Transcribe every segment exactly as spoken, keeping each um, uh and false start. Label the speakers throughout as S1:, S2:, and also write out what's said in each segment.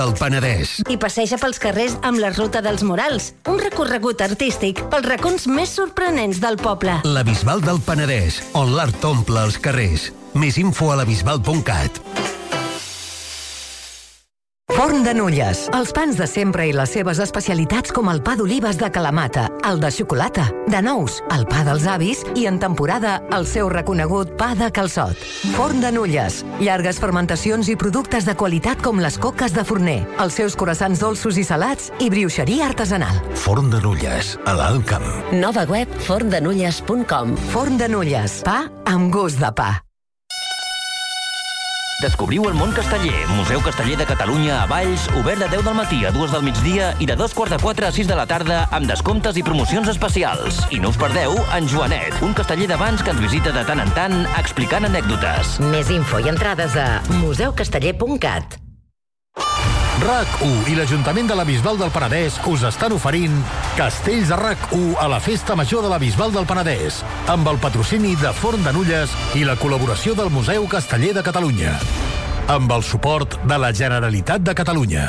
S1: El Penedès.
S2: I passeja pels carrers amb la Ruta dels Murals, un recorregut artístic pels racons més sorprenents del poble.
S1: La Bisbal del Penedès, on l'art omple els carrers. Més info a la bisbal punt cat.
S3: Forn de Nulles. Els pans de sempre i les seves especialitats com el pa d'olives de Kalamata, el de xocolata, de nous, el pa dels avis i, en temporada, el seu reconegut pa de calçot. Forn de Nulles. Llargues fermentacions i productes de qualitat com les coques de forner, els seus croissants dolços i salats i brioixeria artesanal.
S1: Forn de Nulles, a l'Alt Camp.
S3: Nova web forn de nulles punt com. Forn de Nulles. Pa amb gust de pa.
S4: Descobriu el món casteller. Museu Casteller de Catalunya a Valls, obert de deu del matí a dues del migdia i de dos quarts de quatre a sis de la tarda amb descomptes i promocions especials. I no us perdeu en Joanet, un casteller d'abans que ens visita de tant en tant explicant anècdotes.
S3: Més info i entrades a museu casteller punt cat.
S5: RAC u i l'Ajuntament de la Bisbal del Penedès us estan oferint Castells de RAC u a la Festa Major de la Bisbal del Penedès, amb el patrocini de Forn de Nulles i la col·laboració del Museu Casteller de Catalunya, amb el suport de la Generalitat de Catalunya.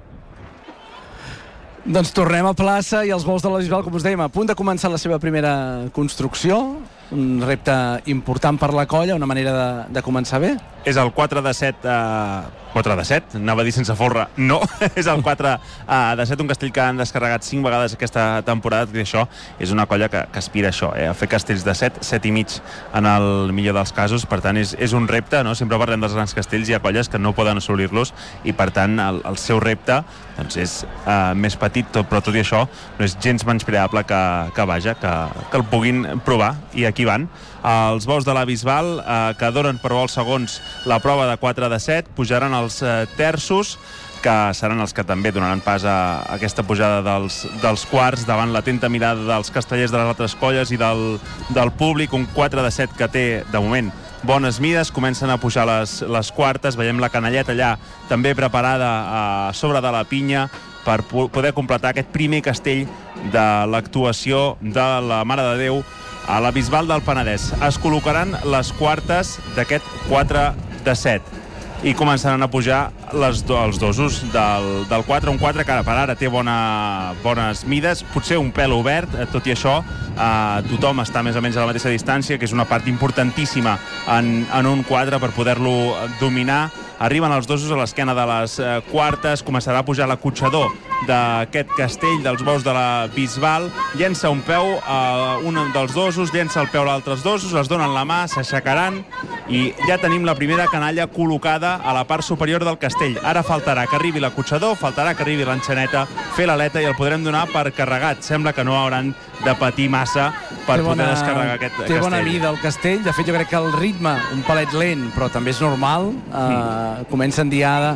S6: Doncs tornem a plaça i els bous de la Bisbal, com us dèiem, a punt de començar la seva primera construcció, un repte important per la colla, una manera de, de començar bé.
S7: És el quatre de set... Eh... quatre de set, anava a dir sense folre, no, és el quatre de set, un castell que han descarregat cinc vegades aquesta temporada, i això és una colla que, que aspira a això, eh, a fer castells de set, set i mig en el millor dels casos, per tant és, és un repte, no? Sempre parlem dels grans castells, hi ha colles que no poden assolir-los i per tant el, el seu repte doncs és eh, més petit, tot, però tot i això no és gens menyspreable que, que vaja, que, que el puguin provar, i aquí van. Els bous de la Bisbal, eh, que donen per vols segons la prova de quatre de set, pujaran els eh, terços, que seran els que també donaran pas a aquesta pujada dels, dels quarts davant l'atenta mirada dels castellers de les altres colles i del, del públic. Un quatre de set que té, de moment, bones mides, comencen a pujar les, les quartes, veiem la canalleta allà també preparada a sobre de la pinya per poder completar aquest primer castell de l'actuació de la Mare de Déu a la Bisbal del Penedès. Es col·locaran les quartes d'aquest quatre de set i començaran a pujar les do, els dosos del, del quatre, un quatre que ara per ara té bona, bones mides, potser un pèl obert, tot i això eh, tothom està més o menys a la mateixa distància, que és una part importantíssima en, en un quatre per poder-lo dominar. Arriben els dosos a l'esquena de les eh, quartes, començarà a pujar l'acotxador d'aquest castell dels bous de la Bisbal, llença un peu a un dels dosos, llença el peu a l'altre dosos, es donen la mà, s'aixecaran i ja tenim la primera canalla col·locada a la part superior del castell. Ara faltarà que arribi l'acotxador, faltarà que arribi l'enxaneta, fer l'aleta i el podrem donar per carregat. Sembla que no hauran de patir massa per
S6: té
S7: poder
S6: bona,
S7: descarregar aquest
S6: té
S7: castell.
S6: Té bona mida el castell, de fet jo crec que el ritme, un palet lent, però també és normal, eh, mm. comença en diada,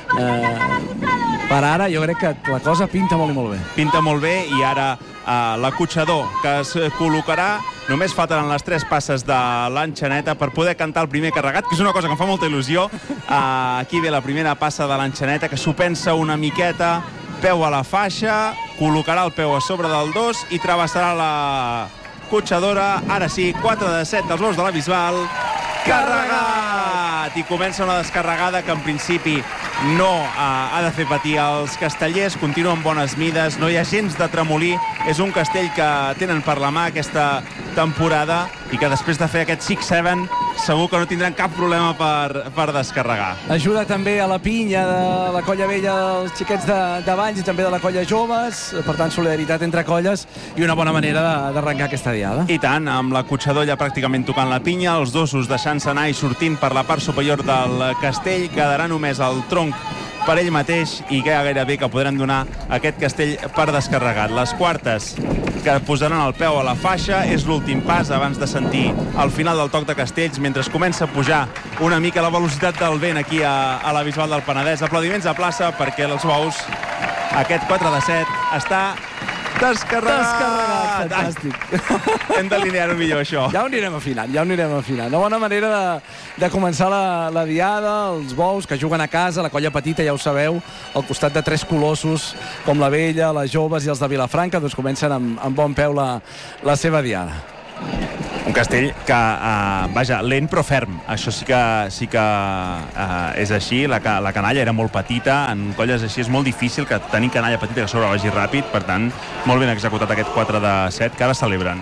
S6: eh, per ara jo crec que la cosa pinta molt i molt bé.
S7: Pinta molt bé i ara eh, l'acotxador que es col·locarà, només faltaran les tres passes de l'enxaneta per poder cantar el primer carregat, que és una cosa que em fa molta il·lusió. Eh, aquí ve la primera passa de l'enxaneta, que s'ho pensa una miqueta, peu a la faixa, col·locarà el peu a sobre del dos i travessarà la cotxadora. Ara sí, quatre de set dels bous de la Bisbal, carregat! I comença una descarregada que en principi no eh, ha de fer patir els castellers, continua amb bones mides, no hi ha gens de tremolí, és un castell que tenen per la mà aquesta temporada i que després de fer aquest six set segur que no tindran cap problema per, per descarregar.
S6: Ajuda també a la pinya de la colla vella dels xiquets de, de Valls i també de la colla joves, per tant solidaritat entre colles i una bona manera d'arrencar aquesta diada.
S7: I tant, amb la cotxador ja pràcticament tocant la pinya, els dosos deixant-se anar i sortint per la part superior del castell, quedarà només el tronc per ell mateix i que gairebé que podran donar aquest castell per descarregat. Les quartes que posaran el peu a la faixa és l'últim pas abans de sentir el final del toc de castells, mentre comença a pujar una mica la velocitat del vent aquí a, a la Bisbal del Penedès. Aplaudiments a plaça perquè els bous, aquest quatre de set, està descarregat.
S6: Descarregat, fantàstic.
S7: Hem d'alinear-ho millor, això.
S6: Ja ho anirem afinant, ja ho anirem afinant. Una bona manera de, de començar la, la diada, els bous que juguen a casa, la colla petita, ja ho sabeu, al costat de tres colossos com la Vella, les joves i els de Vilafranca, doncs comencen amb, amb bon peu la, la seva diada.
S7: Un castell que, uh, vaja, lent però ferm. Això sí que, sí que uh, és així. La, la canalla era molt petita. En colles així és molt difícil que tenir canalla petita que sobre vagi ràpid. Per tant, molt ben executat aquest quatre de set que ara celebren.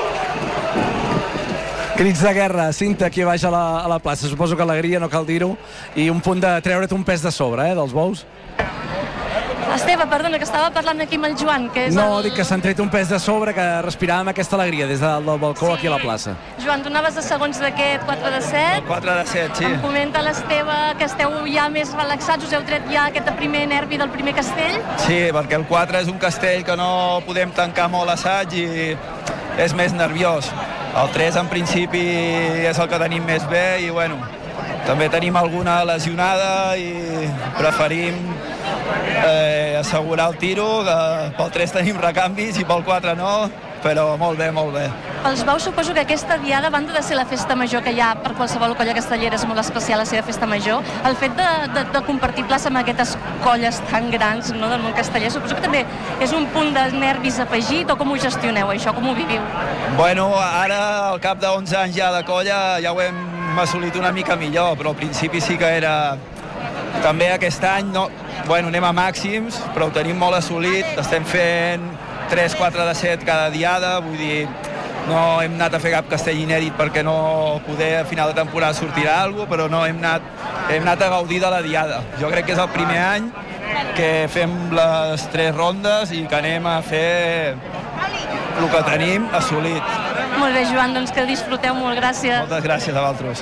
S6: Crits de guerra, Cinta, aquí baix a la, a la plaça. Suposo que alegria, no cal dir-ho. I un punt de treure't un pes de sobre, eh, dels bous.
S8: Esteve, perdona, que estava parlant aquí amb el Joan, que és
S6: No,
S8: el...
S6: dic que s'han tret un pes de sobre, que respiràvem aquesta alegria des del, del balcó sí. Aquí a la plaça.
S8: Joan, tu anaves de segons d'aquest quatre de set.
S9: quatre de set, sí.
S8: Em comenta l'Esteve que esteu ja més relaxats, us heu tret ja aquest primer nervi del primer castell?
S9: Sí, perquè el quatre és un castell que no podem tancar molt assaig i és més nerviós. El tres, en principi, és el que tenim més bé i, bueno, també tenim alguna lesionada i preferim eh, assegurar el tiro, que pel tres tenim recanvis i pel quatre no, però molt bé, molt bé.
S8: Pels bous suposo que aquesta diada, a banda de ser la festa major que hi ha per qualsevol colla castellera, és molt especial la seva festa major, el fet de, de, de compartir plaça amb aquestes colles tan grans, no, del món casteller, suposo que també és un punt de nervis afegit, o com ho gestioneu això, com ho viviu?
S9: Bueno, ara al cap d'onze anys ja de colla ja ho hem assolit una mica millor, però al principi sí que era... També aquest any, no, bueno, anem a màxims, però ho tenim molt assolit, estem fent tres quatre de set cada diada, vull dir, no hem anat a fer cap castell inèdit perquè no poder a final de temporada sortirà alguna cosa, però no hem anat, hem anat a gaudir de la diada. Jo crec que és el primer any que fem les tres rondes i que anem a fer el que tenim assolit.
S8: Molt bé, Joan, doncs que disfruteu molt, gràcies.
S9: Moltes gràcies a vosaltres.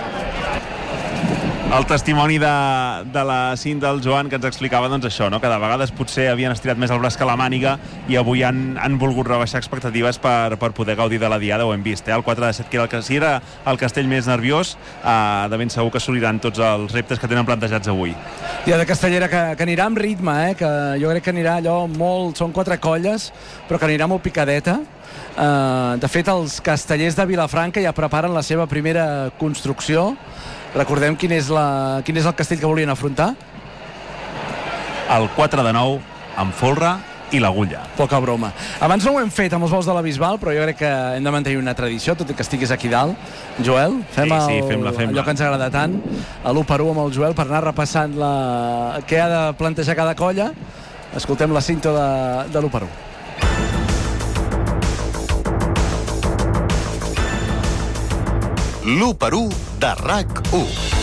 S7: El testimoni de, de la Cinta del Joan que ens explicava doncs això, no? Que de vegades potser havien estirat més el braç que la màniga i avui han, han volgut rebaixar expectatives per, per poder gaudir de la diada, ho hem vist, eh? El quatre de set, que era el, que, si era el castell més nerviós, eh, de ben segur que assoliran tots els reptes que tenen plantejats avui.
S6: Diada castellera que, que anirà amb ritme, eh? Que jo crec que anirà allò molt... Són quatre colles, però que anirà molt picadeta. Uh, de fet, els castellers de Vilafranca ja preparen la seva primera construcció. Recordem quin és, la, quin és el castell que volien afrontar?
S7: El quatre de nou, amb folre i l'agulla.
S6: Poca broma. Abans no ho hem fet amb els bous de la Bisbal, però jo crec que hem de mantenir una tradició, tot i que estiguis aquí dalt. Joel, fem,
S7: sí, sí,
S6: el,
S7: fem-la, fem-la.
S6: allò que ens agrada tant, a l'u per u amb el Joel, per anar repassant la... què ha de plantejar cada colla. Escoltem la cinta de, de l'u per u.
S1: l'u per u de RAC u.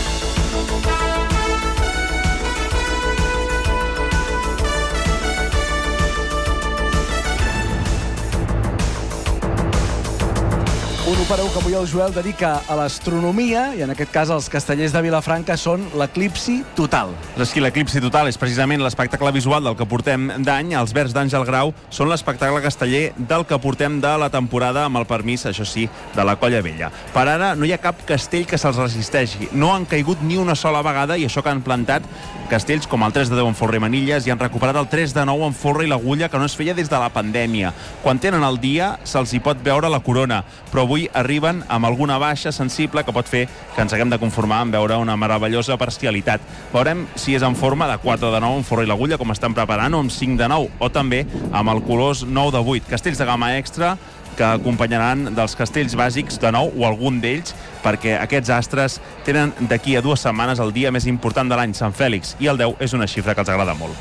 S6: Un u per u que avui el Joel dedica a l'astronomia i en aquest cas els castellers de Vilafranca són l'eclipsi total.
S7: Però és que l'eclipsi total és precisament l'espectacle visual del que portem d'any. Els verds d'Àngel Grau són l'espectacle casteller del que portem de la temporada amb el permís, això sí, de la Colla Vella. Per ara no hi ha cap castell que se'ls resisteixi. No han caigut ni una sola vegada i això que han plantat castells com el tres de deu en folre i manilles i han recuperat el tres de nou en folre i l'agulla que no es feia des de la pandèmia. Quan tenen el dia se'ls hi pot veure la corona, però avui arriben amb alguna baixa sensible que pot fer que ens haguem de conformar amb veure una meravellosa parcialitat. Veurem si és en forma de quatre de nou en folre i l'agulla com estan preparant o amb cinc de nou o també amb el colors nou de vuit. Castells de gamma extra que acompanyaran dels castells bàsics de nou o algun d'ells, perquè aquests astres tenen d'aquí a dues setmanes el dia més important de l'any, Sant Fèlix, i el deu és una xifra que els agrada molt.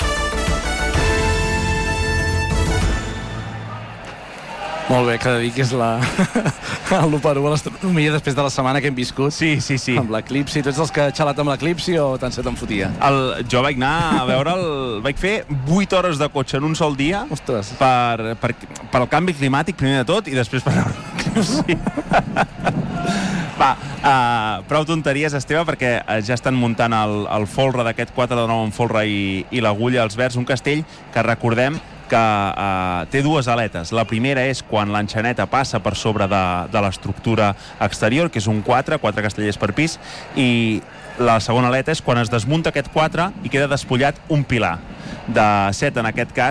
S6: Molt bé, que dediquis la... l'u per u a l'astronomia després de la setmana que hem viscut.
S7: Sí, sí, sí.
S6: Amb l'eclipsi. Tu ets els que ha xalat amb l'eclipsi o tant se te'n fotia?
S7: El, jo vaig anar a veure'l... Vaig fer vuit hores de cotxe en un sol dia.
S6: Ostres.
S7: Per, per, per el canvi climàtic, primer de tot, i després per veure l'eclipsi. Va, uh, prou tonteries, Esteve, perquè uh, ja estan muntant el, el folre d'aquest quatre de nou en folre i, i l'agulla als verds, un castell que recordem que uh, té dues aletes. La primera és quan l'enxaneta passa per sobre de, de l'estructura exterior, que és un quatre, quatre castellers per pis, i la segona aleta és quan es desmunta aquest quatre i queda despullat un pilar de set, en aquest cas,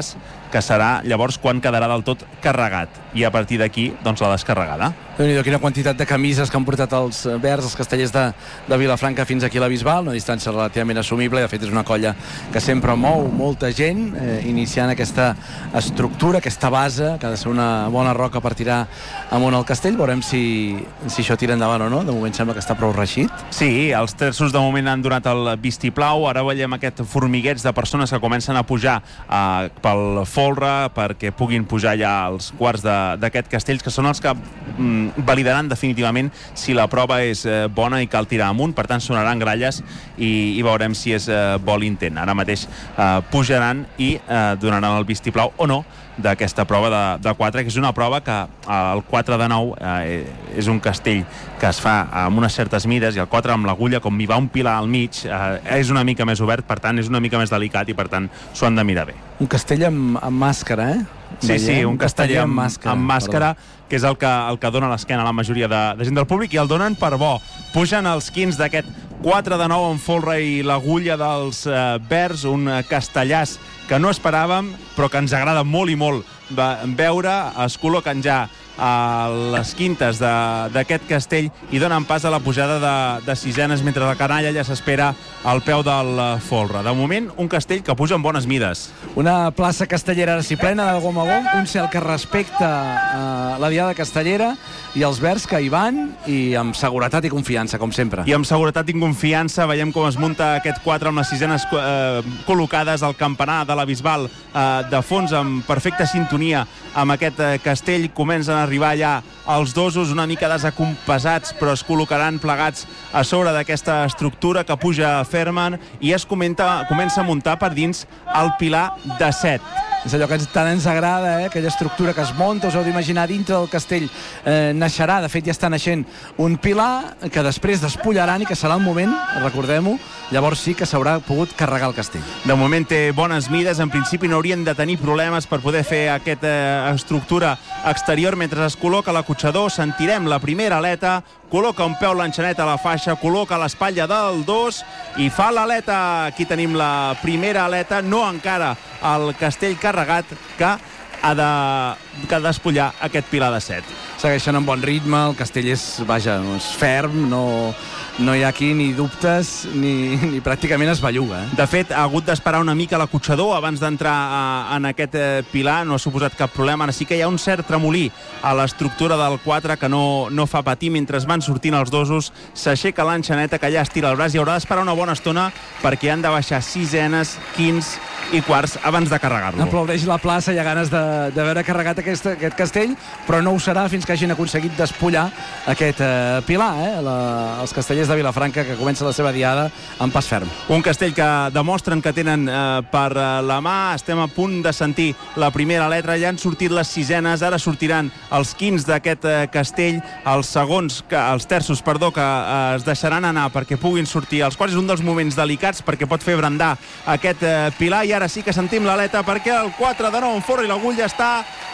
S7: que serà llavors quan quedarà del tot carregat. I a partir d'aquí, doncs, la descarregada.
S6: Déu-n'hi-do, quina quantitat de camises que han portat els verds, els castellers de, de Vilafranca fins aquí a la Bisbal, una distància relativament assumible, i de fet és una colla que sempre mou molta gent, eh, iniciant aquesta estructura, aquesta base, que ha de ser una bona roca per tirar amunt al castell. Veurem si, si això tira endavant o no. De moment sembla que està prou reixit.
S7: Sí, els terços de moment han donat el vistiplau. Ara veiem aquest formigueig de persones que comencen a pujar eh, pel folre perquè puguin pujar ja als quarts d'aquest castell, que són els que mm, validaran definitivament si la prova és eh, bona i cal tirar amunt. Per tant, sonaran gralles i, i veurem si és eh, bo l'intent. Ara mateix eh, pujaran i eh, donaran el vistiplau o no d'aquesta prova de, de quatre, que és una prova que eh, el quatre de nou eh, és un castell que es fa amb unes certes mides, i el quatre amb l'agulla, com hi va un pilar al mig, eh, és una mica més obert, per tant és una mica més delicat i per tant s'ho han de mirar bé.
S6: Un castell amb, amb màscara, eh?
S7: Sí, Veiem, sí, un casteller amb, amb màscara, amb màscara que és el que, el que dona l'esquena a la majoria de, de gent del públic, i el donen per bo. Pugen els quins d'aquest quatre de nou amb folre i l'agulla dels eh, verds, un castellàs que no esperàvem, però que ens agrada molt i molt veure. Es col·loquen ja a les quintes d'aquest castell i donen pas a la pujada de, de sisenes, mentre la canalla ja s'espera al peu del folre. De moment, un castell que puja amb bones mides.
S6: Una plaça castellera ara sí plena de gom a gom, un cel que respecta eh, la diada castellera, i els verds que hi van, i amb seguretat i confiança, com sempre.
S7: I amb seguretat i confiança veiem com es munta aquest quatre amb les sisenes eh, col·locades al campanar de la Bisbal eh, de fons, amb perfecta sintonia amb aquest eh, castell. Comencen a arribar ja els dosos una mica desacompassats, però es col·locaran plegats a sobre d'aquesta estructura que puja fermen, i es comenta, comença a muntar per dins el pilar de set.
S6: És allò que tant ens agrada, eh? Aquella estructura que es munta, us heu d'imaginar, dintre del castell eh, naixerà, de fet ja està naixent un pilar que després despullaran i que serà el moment, recordem-ho, llavors sí que s'haurà pogut carregar el castell.
S7: De moment té bones mides, en principi no haurien de tenir problemes per poder fer aquesta eh, estructura exterior. Mentre es col·loca l'acotxador, sentirem la primera aleta, col·loca un peu l'enxanet a la faixa, col·loca l'espatlla del dos i fa l'aleta. Aquí tenim la primera aleta, no encara el castell carregat, que ha de, que ha de despullar aquest pilar de set.
S6: Segueixen amb bon ritme, el castell és, vaja, és ferm, no, no hi ha aquí ni dubtes ni, ni pràcticament es belluga. Eh?
S7: De fet, ha hagut d'esperar una mica l'acotxador abans d'entrar en aquest eh, pilar, no ha suposat cap problema. Ara sí que hi ha un cert tremolí a l'estructura del quatre que no, no fa patir. Mentre van sortint els dosos, s'aixeca l'enxaneta, que ja estira el braç, i haurà d'esperar una bona estona perquè han de baixar sisenes, quins i quarts abans de carregar-lo.
S6: Aplaudeix la plaça, hi ha ganes d'haver carregat aquest, aquest castell, però no ho serà fins que hagin aconseguit despullar aquest eh, pilar, eh? La, els castellers de Vilafranca, que comença la seva diada amb pas ferm.
S7: Un castell que demostren que tenen eh, per eh, la mà. Estem a punt de sentir la primera letra, ja han sortit les sisenes, ara sortiran els quins d'aquest eh, castell, els segons, que, els terços, perdó, que eh, es deixaran anar perquè puguin sortir, els quals és un dels moments delicats perquè pot fer brandar aquest eh, pilar. I ara sí que sentim l'aleta perquè el quatre de nou en folre i l'agulla està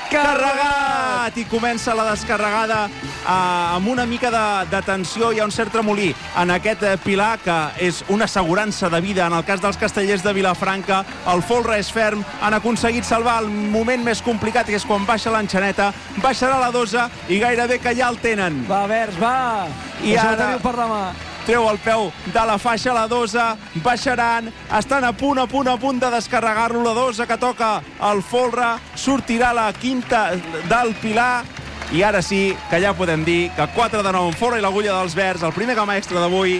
S7: carregat, i comença la descarregada eh, amb una mica de, de tensió. Hi ha un cert tremolí en aquest eh, pilar, que és una assegurança de vida en el cas dels castellers de Vilafranca. El folre és ferm, han aconseguit salvar el moment més complicat, que és quan baixa l'enxaneta, baixarà la dosa i gairebé que ja el tenen.
S6: Va, Vers, va!
S7: I
S6: Això
S7: ara
S6: ho teniu per la mà.
S7: Treu el peu de la faixa, la dosa, baixaran, estan a punt, a punt, a punt de descarregar-lo. La dosa que toca el folre, sortirà la quinta del pilar, i ara sí que ja podem dir que quatre de nou en folre i l'agulla dels verds, el primer gamma extra d'avui,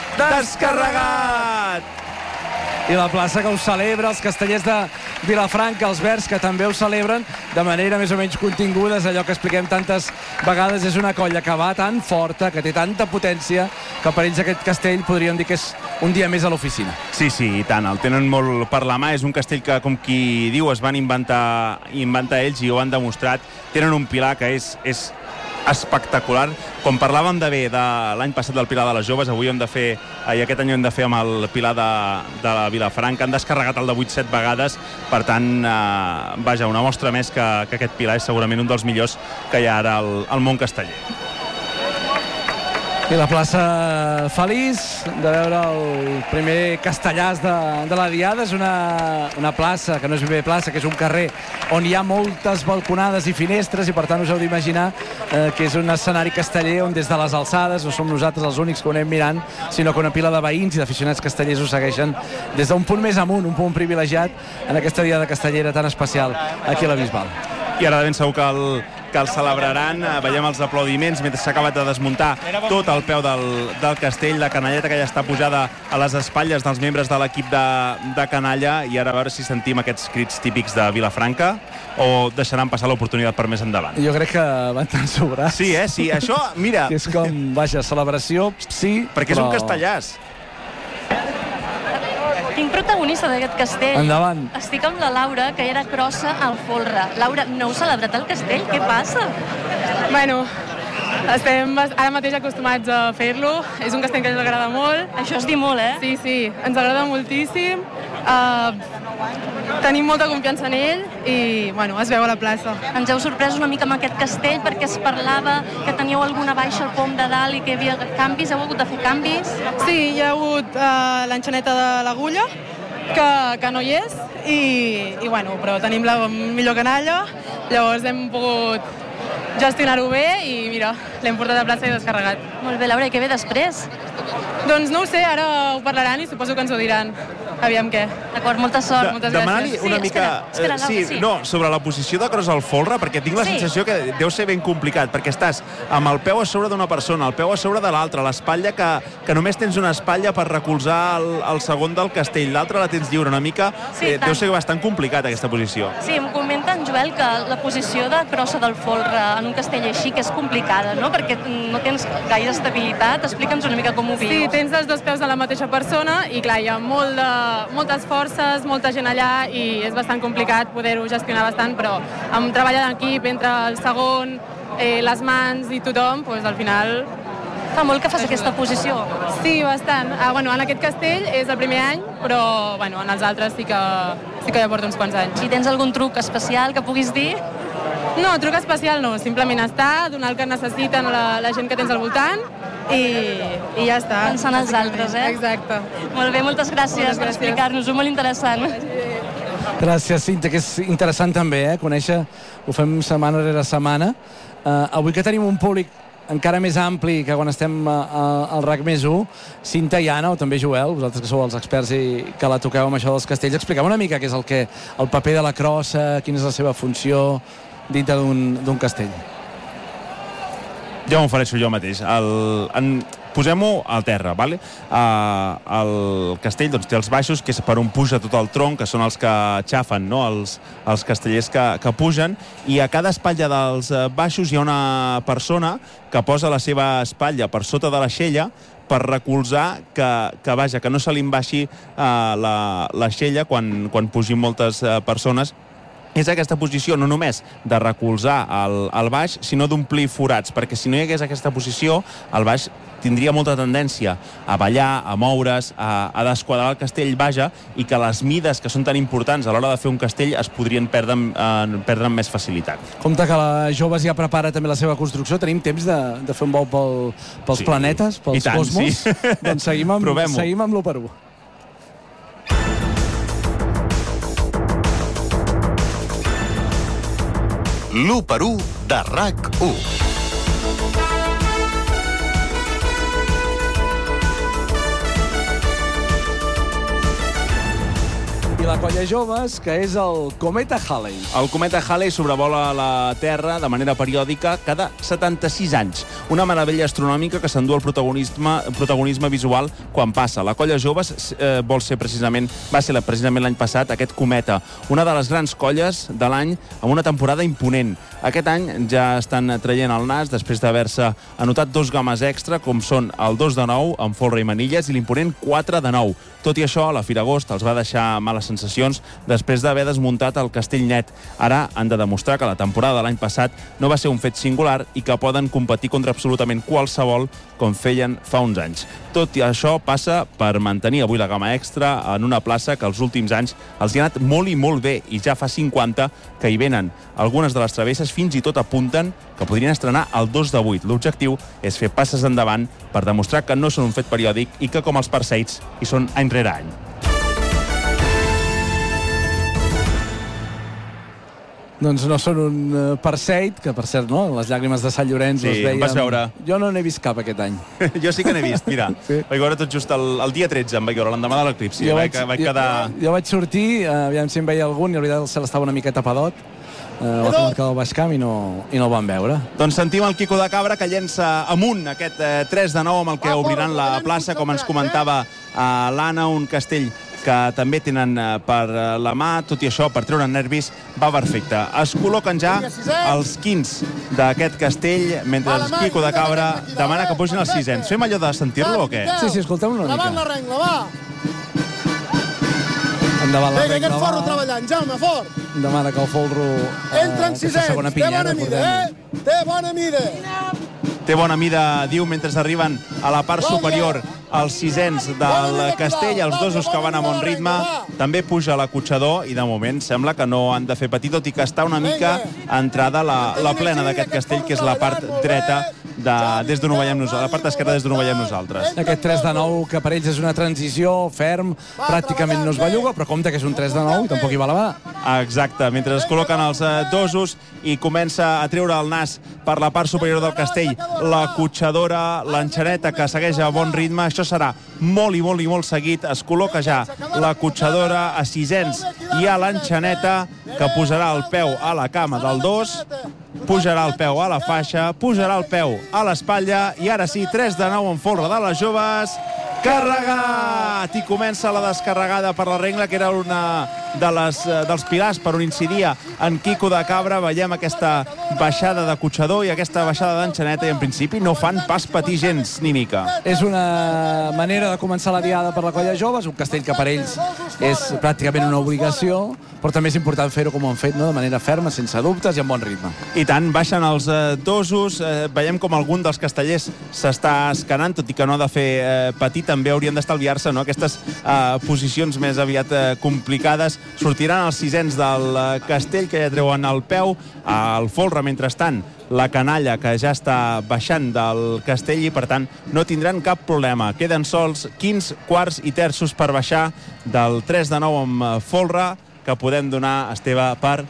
S7: descarregat!
S6: I la plaça que ho celebra, els castellers de Vilafranca, els verds que també ho celebren de manera més o menys continguda. És allò que expliquem tantes vegades, és una colla que va tan forta, que té tanta potència, que per ells aquest castell podríem dir que és un dia més a l'oficina.
S7: Sí, sí, i tant, el tenen molt per la mà. És un castell que, com qui diu, es van inventar, inventar ells i ho han demostrat. Tenen un pilar que és, és espectacular. Com parlàvem de bé de l'any passat del Pilar de les Joves, avui hem de fer, i aquest any hem de fer amb el Pilar de, de la Vilafranca. Han descarregat el de vuit set vegades, per tant, eh, vaja, una mostra més que, que aquest Pilar és segurament un dels millors que hi ha ara al, al món casteller.
S6: I la plaça feliç de veure el primer castellàs de, de la Diada. És una, una plaça, que no és ben bé plaça, que és un carrer on hi ha moltes balconades i finestres, i per tant us heu d'imaginar eh, que és un escenari casteller on des de les alçades no som nosaltres els únics que ho anem mirant, sinó que una pila de veïns i d'aficionats castellers ho segueixen des d'un punt més amunt, un punt privilegiat en aquesta Diada castellera tan especial aquí a la Bisbal.
S7: I ara de ben segur que el, que el celebraran. Veiem els aplaudiments mentre s'ha acabat de desmuntar tot el peu del, del castell, la canalleta que ja està pujada a les espatlles dels membres de l'equip de, de canalla, i ara a veure si sentim aquests crits típics de Vilafranca o deixaran passar l'oportunitat per més endavant.
S6: Jo crec que van tan sobrats.
S7: Sí, eh? Sí, això, mira...
S6: Que és com, vaja, celebració, sí,
S7: perquè
S6: però...
S7: és un castellàs.
S8: Tinc protagonista d'aquest castell.
S6: Endavant.
S8: Estic amb la Laura, que era crossa al folre. Laura, no heu celebrat el castell? Què passa?
S10: Bueno, estem ara mateix acostumats a fer-lo. És un castell que ens agrada molt.
S8: Això es diu molt, eh?
S10: Sí, sí, ens agrada moltíssim. Uh, tenim molta confiança en ell i, bueno, es veu a la plaça.
S8: Ens heu sorprès una mica amb aquest castell perquè es parlava que teníeu alguna baixa al pom de dalt i que hi havia canvis. Heu hagut de fer canvis?
S10: Sí, hi ha hagut uh, l'enxaneta de l'agulla, que, que no hi és, i, i bueno, però tenim la millor canalla, llavors hem pogut gestionar-ho bé i mira, l'hem portat a plaça i descarregat.
S8: Molt bé, Laura, i què ve després?
S10: Doncs no ho sé, ara ho parlaran i suposo que ens ho diran. Aviam què.
S8: D'acord, molta sort,
S10: de,
S8: moltes
S7: Demana-li
S8: gràcies.
S7: una
S8: sí,
S7: mica...
S8: Espera, espera,
S7: eh, sí,
S8: sí,
S7: no, sobre la posició de cros al folre, perquè tinc la
S8: Sí.
S7: sensació que deu ser ben complicat, perquè estàs amb el peu a sobre d'una persona, el peu a sobre de l'altra, l'espatlla que, que només tens una espatlla per recolzar el, el segon del castell, l'altra la tens lliure una mica.
S8: Sí,
S7: eh, deu ser bastant complicat aquesta posició.
S8: Sí, em comenta en Joel que la posició de crossa del folre en un castell així que és complicada, no? Perquè no tens gaire estabilitat. Explica'ns una mica com ho vius.
S10: Sí, tens els dos peus de la mateixa persona i clar, hi ha molt de, moltes forces, molta gent allà i és bastant complicat poder-ho gestionar bastant, però amb treball d'equip entre el segon, eh, les mans i tothom, doncs al final...
S8: Fa molt que fas aquesta posició?
S10: Sí, bastant. Ah, bueno, en aquest castell és el primer any, però bueno, en els altres sí que, sí que ja porto uns quants anys.
S8: I tens algun truc especial que puguis dir?
S10: No, truc especial no, simplement estar, donar el que necessiten la, la gent que tens al voltant i, i ja està.
S8: Pensant els altres, eh?
S10: Exacte.
S8: Molt bé, moltes gràcies,
S10: moltes gràcies.
S8: per explicar-nos-ho, molt interessant.
S6: Gràcies, Cinta, que és interessant també, eh? Conèixer, ho fem setmana rere setmana. Uh, avui que tenim un públic encara més ampli que quan estem uh, al RAC més u, Cinta i Anna, o també Joel, vosaltres que sou els experts i que la toqueu amb això dels castells, expliqueu una mica què és el, que, el paper de la crossa, quina és la seva funció dintre d'un castell.
S7: Ja m'ofereixo jo mateix. El, en, posem-ho al terra, vale? Uh, el castell doncs, té els baixos, que és per on puja tot el tronc, que són els que xafen, no? els, els castellers que, que pugen, i a cada espatlla dels baixos hi ha una persona que posa la seva espatlla per sota de l'aixella per recolzar que, que, vaja, que no se li embaixi uh, l'aixella quan, quan pugin moltes uh, persones. És aquesta posició no només de recolzar el, el baix, sinó d'omplir forats, perquè si no hi hagués aquesta posició, el baix tindria molta tendència a ballar, a moure's, a, a desquadrar el castell, vaja, i que les mides que són tan importants a l'hora de fer un castell es podrien perdre, eh, perdre amb més facilitat.
S6: Compte que la Joves ja prepara també la seva construcció. Tenim temps de, de fer un vol pel, pels
S7: sí.
S6: planetes, pels
S7: tant,
S6: cosmos.
S7: Sí.
S6: Doncs seguim amb, seguim amb l'u per u.
S1: l'u per u de RAC u.
S6: I la colla Joves, que és el cometa Halley.
S7: El cometa Halley sobrevola la Terra de manera periòdica cada setanta-sis anys. Una meravella astronòmica que s'endú el protagonisme, protagonisme visual quan passa. La colla Joves eh, vol ser precisament, va ser precisament l'any passat aquest cometa, una de les grans colles de l'any amb una temporada imponent. Aquest any ja estan traient el nas després d'haver-se anotat dos games extra, com són el dos de nou amb folre i manilles i l'imponent quatre de nou. Tot i això, la Fira Agost els va deixar males sensacions sensacions després d'haver desmuntat el Castellnet. Ara han de demostrar que la temporada de l'any passat no va ser un fet singular i que poden competir contra absolutament qualsevol com feien fa uns anys. Tot i això passa per mantenir avui la gamma extra en una plaça que els últims anys els hi ha anat molt i molt bé i ja fa cinquanta que hi venen. Algunes de les travesses fins i tot apunten que podrien estrenar el dos de vuit. L'objectiu és fer passes endavant per demostrar que no són un fet periòdic i que, com els Perseids, hi són any rere any.
S6: Doncs no són un uh, Perseid, que per cert, no? Les llàgrimes de Sant Llorenç
S7: sí,
S6: les veiem...
S7: vas veure.
S6: Jo no n'he vist cap aquest any.
S7: Jo sí que n'he vist, mira. Sí. Vaig veure tot just el, el dia tretze, em vaig veure, l'endemà de l'eclipsi.
S6: Jo vaig,
S7: vaig quedar...
S6: jo, jo vaig sortir, uh, aviam si em veia algun, i la veritat el cel estava una mica tapadot, uh, la comarca del Baix Camp, i no, i no el van veure.
S7: Doncs sentim el Quico de Cabra, que llença amunt aquest eh, tres de nou amb el que obriran la plaça, com ens comentava uh, l'Anna, un castell que també tenen per la mà, tot i això, per treure nervis, va perfecte. Es col·loquen ja els quins d'aquest castell, mentre el Quico de Cabra demana que pugin els sisens. Fem allò de sentir-lo o què?
S6: Sí, sí, escoltem-lo una mica.
S11: Endavant la rengla, va!
S6: Endavant la
S11: rengla, va! Vinga, aquest forro
S6: va.
S11: treballant, Jaume, fort!
S6: Demana que el folro... Eh,
S11: Entra en sisens,
S6: segona
S11: té
S6: pinya,
S11: bona mida, eh? Té bona mida!
S7: Té bona mida, diu, mentre arriben a la part superior els sisens del castell, els dosos que van a bon ritme. També puja l'acotxador i de moment sembla que no han de fer patir, tot i que està una mica entrada la, la plena d'aquest castell, que és la part dreta de, des d'on ho veiem nosaltres, la part esquerra des d'on ho veiem nosaltres.
S6: Aquest tres de nou, que per ells és una transició, ferm, pràcticament no es belluga, però compte que és un tres de nou i tampoc hi va la va.
S7: Exacte, mentre es col·loquen els dosos i comença a treure el nas per la part superior del castell l'acotxadora, l'enxaneta, que segueix a bon ritme. Això serà molt i molt i molt seguit. Es col·loca ja l'acotxadora a sisens i a l'enxaneta, que posarà el peu a la cama del dos, pujarà el peu a la faixa, pujarà el peu a l'espatlla i ara sí, tres de nou en folre de les joves. Carregat! I comença la descarregada per la rengla, que era una de les, dels pilars per on incidia en Quico de Cabra. Veiem aquesta baixada de cotxador i aquesta baixada d'enxaneta i en principi no fan pas patir gens ni mica.
S6: És una manera de començar la diada per la colla jove, és un castell que per ells és pràcticament una obligació, però també és important fer-ho com ho han fet, no? De manera ferma, sense dubtes i amb bon ritme.
S7: I tant, baixen els eh, dosos, eh, veiem com algun dels castellers s'està escanant, tot i que no ha de fer eh, patir, també haurien d'estalviar-se, no? Aquestes eh, posicions més aviat eh, complicades. Sortiran els sisens del eh, castell, que ja treuen el peu, al folre, mentrestant, la canalla, que ja està baixant del castell i, per tant, no tindran cap problema. Queden sols quins, quarts i terços per baixar del tres de nou amb folre, que podem donar, Esteve, per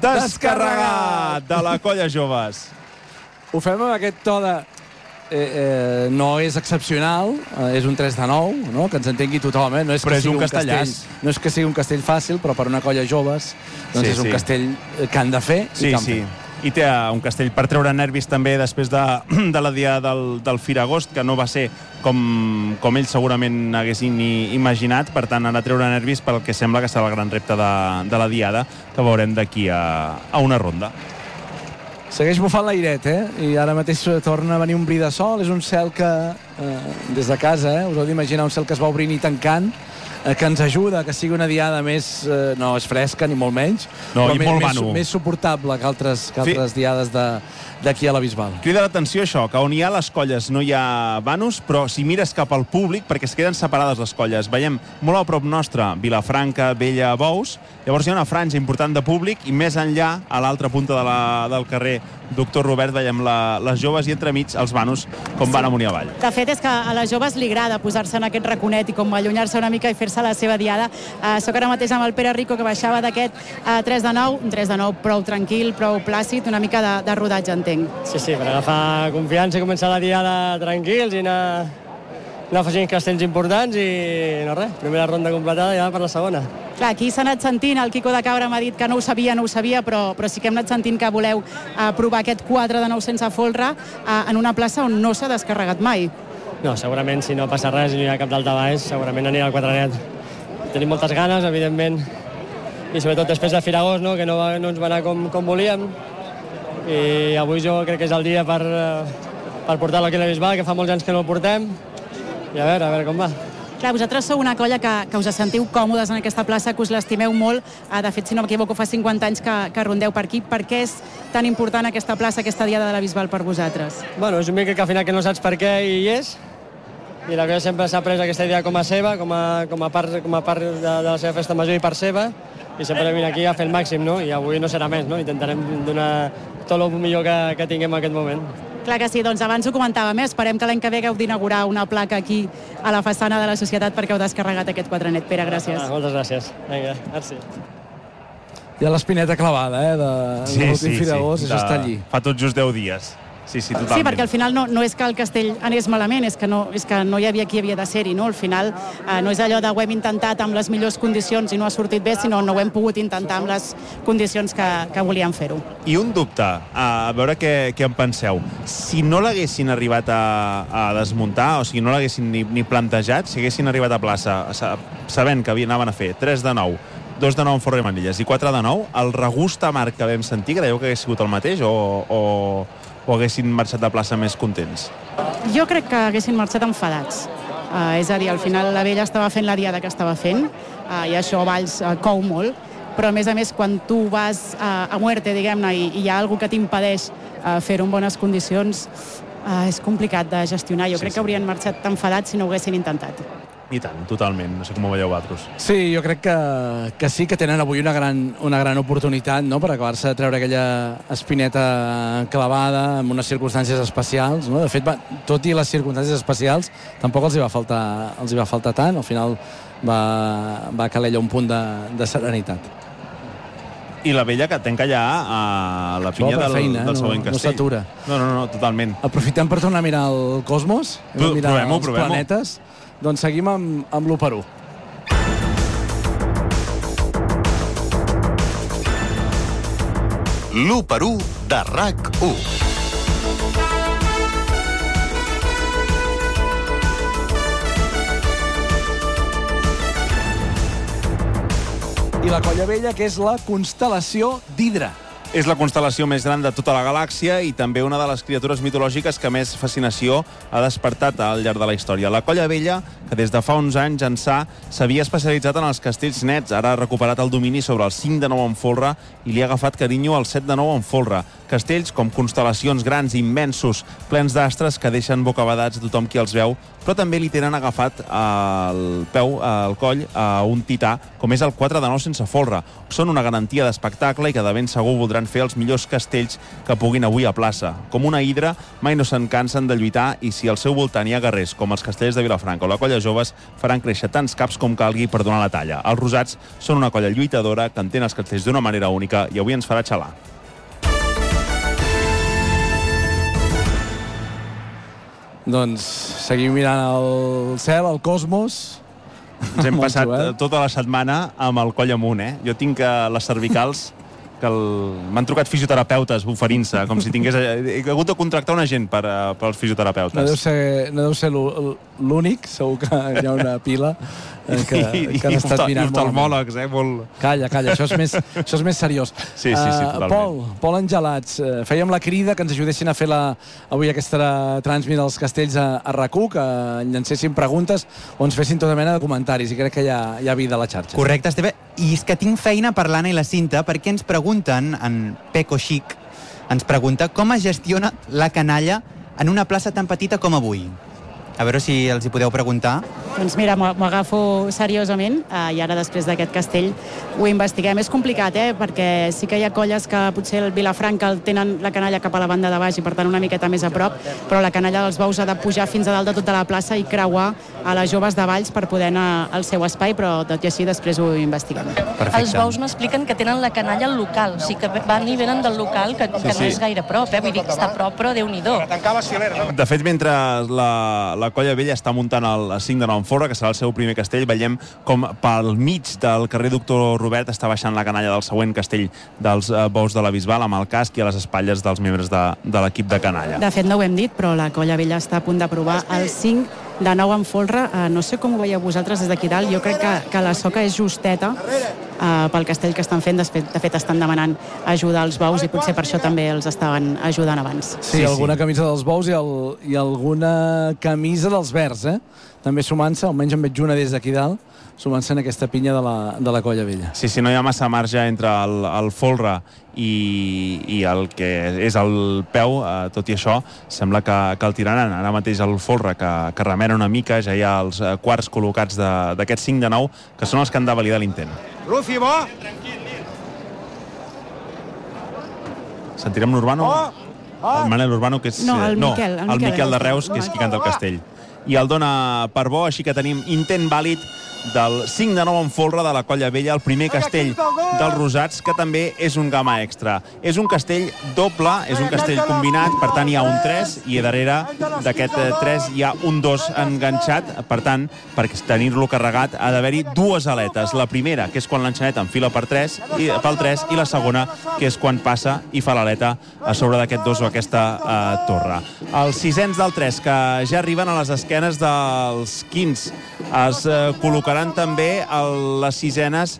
S7: descarregat de la colla joves.
S6: Ho fem amb aquest to de... Eh, eh, no és excepcional, eh, és un tres de nou, no? Que ens entengui tothom, eh? No és
S7: però
S6: que
S7: és un castellàs.
S6: Castell, no és que sigui un castell fàcil, però per una colla joves doncs
S7: sí,
S6: és un
S7: sí.
S6: castell que han de fer
S7: sí,
S6: i que han
S7: sí.
S6: fet.
S7: I té un castell per treure nervis també després de, de la dia del, del Firagost, que no va ser com, com ells segurament haguessin imaginat. Per tant, ara treure nervis pel que sembla que serà el gran repte de, de la diada, que veurem d'aquí a, a una ronda.
S6: Segueix bufant l'airet, eh? I ara mateix torna a venir un bri de sol. És un cel que, eh, des de casa, eh? Us heu d'imaginar un cel que es va obrint i tancant, eh, que ens ajuda que sigui una diada més... Eh, no és fresca, ni molt menys,
S7: no,
S6: però
S7: i
S6: més,
S7: molt
S6: més,
S7: vano.
S6: més suportable que altres, que altres diades de, d'aquí a la Bisbal.
S7: Crida l'atenció això, que on hi ha les colles no hi ha vanos, però si mires cap al públic, perquè es queden separades les colles, veiem molt a prop nostre Vilafranca, Vella, Bous, llavors hi ha una franja important de públic i més enllà, a l'altra punta de la, del carrer Doctor Robert, veiem la, les joves i entremig els vanos com van amunt i avall.
S12: De fet, és que a les joves li agrada posar-se en aquest raconet i com allunyar-se una mica i fer-se la seva diada. Uh, soc ara mateix amb el Pere Rico, que baixava d'aquest uh, tres de nou, un tres de nou prou tranquil, prou plàcid, una mica de, de rodatge, entenc.
S13: Sí, sí, per agafar confiança i començar la diada tranquils i anar, anar afegint castells importants i no res, primera ronda completada i ja per la segona.
S12: Clar, aquí s'ha anat sentint, el Quico de Cabra m'ha dit que no ho sabia, no ho sabia, però, però sí que hem anat sentint que voleu uh, provar aquest quatre de nou sense folre uh, en una plaça on no s'ha descarregat mai.
S13: No, segurament si no passa res i no hi ha cap d'alta baix, segurament anirà al quatre net. Tenim moltes ganes, evidentment, i sobretot després de Firagost, no? Que no, va, no ens va anar com, com volíem, i avui jo crec que és el dia per, per portar-lo aquí a la Bisbal, que fa molts anys que no el portem, i a veure, a veure com va.
S12: Clar, vosaltres sou una colla que, que us sentiu còmodes en aquesta plaça, que us l'estimeu molt. De fet, si no m'equivoco, fa cinquanta anys que, que rondeu per aquí. Per què és tan important aquesta plaça, aquesta diada de la Bisbal per vosaltres?
S13: Bueno, és un mica que al final que no saps per què hi és, i la colla sempre s'ha pres aquesta idea com a seva, com a, com a part, com a part de, de la seva festa major i part seva, i sempre vine aquí a fer el màxim, no? I avui no serà més, no? Intentarem donar tot el millor que, que tinguem en aquest moment.
S12: Clar que sí, doncs abans ho comentàvem, eh? Esperem que l'any que ve hagueu d'inaugurar una placa aquí a la façana de la Societat perquè heu descarregat aquest quadranet. Pere, gràcies.
S13: Ah, moltes gràcies. Vinga, merci.
S6: Hi ha l'espineta clavada, eh, de,
S7: sí,
S6: de l'últim
S7: sí,
S6: fi d'agost,
S7: sí,
S6: això està allí.
S7: Fa tot just deu dies. Sí, sí, totalment.
S12: Sí, perquè al final no, no és que el castell anés malament, és que no, és que no hi havia qui havia de ser-hi, no? Al final eh, no és allò de ho hem intentat amb les millors condicions i no ha sortit bé, sinó no ho hem pogut intentar amb les condicions que, que volíem fer-ho.
S7: I un dubte, a veure què, què en penseu. Si no l'haguessin arribat a, a desmuntar, o sigui, no l'haguessin ni, ni plantejat, si haguessin arribat a plaça sabent que anaven a fer tres de nou, dos de nou en Forra i Manilles i quatre de nou, el regust amarg que vam sentir, creieu que hagués sigut el mateix o... o... o haguessin marxat de plaça més contents?
S12: Jo crec que haguessin marxat enfadats. Uh, és a dir, al final la vella estava fent la diada que estava fent, uh, i això a Valls uh, cou molt, però a més a més quan tu vas uh, a muerte, diguem-ne, i, i hi ha alguna que t'impedeix uh, fer-ho en bones condicions, uh, és complicat de gestionar. Jo sí, crec que haurien marxat enfadats si no ho haguessin intentat.
S7: I tant, totalment. No sé com ho veieu vosaltres.
S6: Sí, jo crec que, que sí que tenen avui una gran, una gran oportunitat, no?, per acabar-se de treure aquella espineta clavada en unes circumstàncies especials, no? De fet, va, tot i les circumstàncies especials, tampoc els hi va faltar, els hi va faltar tant. Al final va, va caler allò un punt de, de serenitat.
S7: I la vella que tanca ja a la pinya del, feina, del següent
S6: no,
S7: castell.
S6: No s'atura.
S7: No, no, no, totalment.
S6: Aprofitem per tornar a mirar el cosmos, a mirar
S7: provem-ho,
S6: els
S7: provem-ho.
S6: planetes. Doncs seguim amb, amb l'u per u.
S1: l'u per u de RAC u.
S6: I la Colla Vella, que és la constel·lació d'Hidra.
S7: És la constel·lació més gran de tota la galàxia i també una de les criatures mitològiques que més fascinació ha despertat al llarg de la història. La Colla Vella, que des de fa uns anys ençà s'havia especialitzat en els castells nets, ara ha recuperat el domini sobre el cinc de nou en folre i li ha agafat carinyo al set de nou en folre. Castells com constel·lacions grans, immensos, plens d'astres que deixen bocabadats a tothom qui els veu, però també li tenen agafat al peu, al coll, a un tità, com és el quatre de nou sense folre. Són una garantia d'espectacle i que de ben segur voldran fer els millors castells que puguin avui a plaça. Com una hidra, mai no se'n cansen de lluitar i si al seu voltant hi ha guerrers, com els castellers de Vilafranca o la Colla Joves, faran créixer tants caps com calgui per donar la talla. Els rosats són una colla lluitadora que entén els castells d'una manera única i avui ens farà xalar.
S6: Doncs seguim mirant el cel, el cosmos.
S7: Ens hem passat eh? tota la setmana amb el coll amunt, eh? Jo tinc eh, les cervicals que el... m'han trucat fisioterapeutes oferint-se, com si tingués... He hagut de contractar una gent per, uh, per als fisioterapeutes.
S6: No deu ser, no deu ser l'únic, segur que hi ha una pila eh, que,
S7: I,
S6: que han estat mirant
S7: molt. I oftalmòlegs, eh? Molt...
S6: Calla, calla, això és més, això és més seriós.
S7: Sí, sí, sí, totalment.
S6: Uh, Pol, Pol Angelats, uh, fèiem la crida que ens ajudessin a fer la, avui aquesta transmit dels castells a, a RAC u, que llancessin preguntes o ens fessin tota mena de comentaris, i crec que hi ha, hi ha vida a la xarxa.
S14: Correcte, Esteve. I és que tinc feina per l'Anna i la Cinta, perquè ens pregunten, en Peco Chic, ens pregunta com es gestiona la canalla en una plaça tan petita com avui. A veure si els hi podeu preguntar.
S12: Doncs mira, m'ho agafo seriosament eh, i ara després d'aquest castell ho investiguem. És complicat, eh? Perquè sí que hi ha colles que potser el Vilafranca el tenen la canalla cap a la banda de baix i per tant una miqueta més a prop, però la canalla dels bous ha de pujar fins a dalt de tota la plaça i creuar a les joves de Valls per poder anar al seu espai, però tot i així després ho investiguem.
S14: Perfecte.
S8: Els bous m'expliquen que tenen la canalla al local, o sigui que van i venen del local, que, que sí, sí. no és gaire a prop, eh? Vull dir que està a prop, però Déu-n'hi-do.
S7: De fet, mentre la, la Colla Vella està muntant el cinc de nou en folre, que serà el seu primer castell, veiem com pel mig del carrer Doctor Robert està baixant la canalla del següent castell dels uh, bous de la Bisbal amb el casc i a les espatlles dels membres de, de l'equip de canalla.
S12: De fet, no ho hem dit, però la Colla Vella està a punt de provar el cinc de nou en folre. Uh, no sé com ho veieu vosaltres des d'aquí dalt. Jo crec que, que la soca és justeta uh, pel castell que estan fent. De fet, de fet, estan demanant ajuda als bous i potser per això també els estaven ajudant abans.
S6: Sí, sí, alguna sí. camisa dels bous i, el, i alguna camisa dels verds, eh? També sumant-se, almenys en veig una des d'aquí dalt, sumant-se en aquesta pinya de la, de la Colla Vella.
S7: Sí, sí, no hi ha massa marge entre el, el folre i, i el que és el peu, eh, tot i això, sembla que, que el tiraran. Ara mateix el folre, que, que remena una mica, ja hi ha els eh, quarts col·locats d'aquests cinc de nou, que són els que han de validar l'intent.
S11: Rufi, bo!
S7: Sentirem l'Urbano?
S11: Oh! Oh!
S7: El Manel Urbano, que és...
S12: No, el Miquel.
S7: No, el, el Miquel de Reus, que és qui canta el castell. I el dona per bo, així que tenim intent vàlid del cinc de nou en folre de la Colla Vella, el primer castell dels Rosats, que també és un gamma extra. És un castell doble, és un castell combinat, per tant hi ha un tres, i darrere d'aquest tres hi ha un dos enganxat, per tant, per tenir-lo carregat ha d'haver-hi dues aletes. La primera, que és quan l'enxaneta enfila per tres, i, pel tres, i la segona, que és quan passa i fa l'aleta a sobre d'aquest dos o aquesta eh, torre. Els sisens del tres, que ja arriben a les esquenes dels quins, es eh, col·locaran també el, les sisenes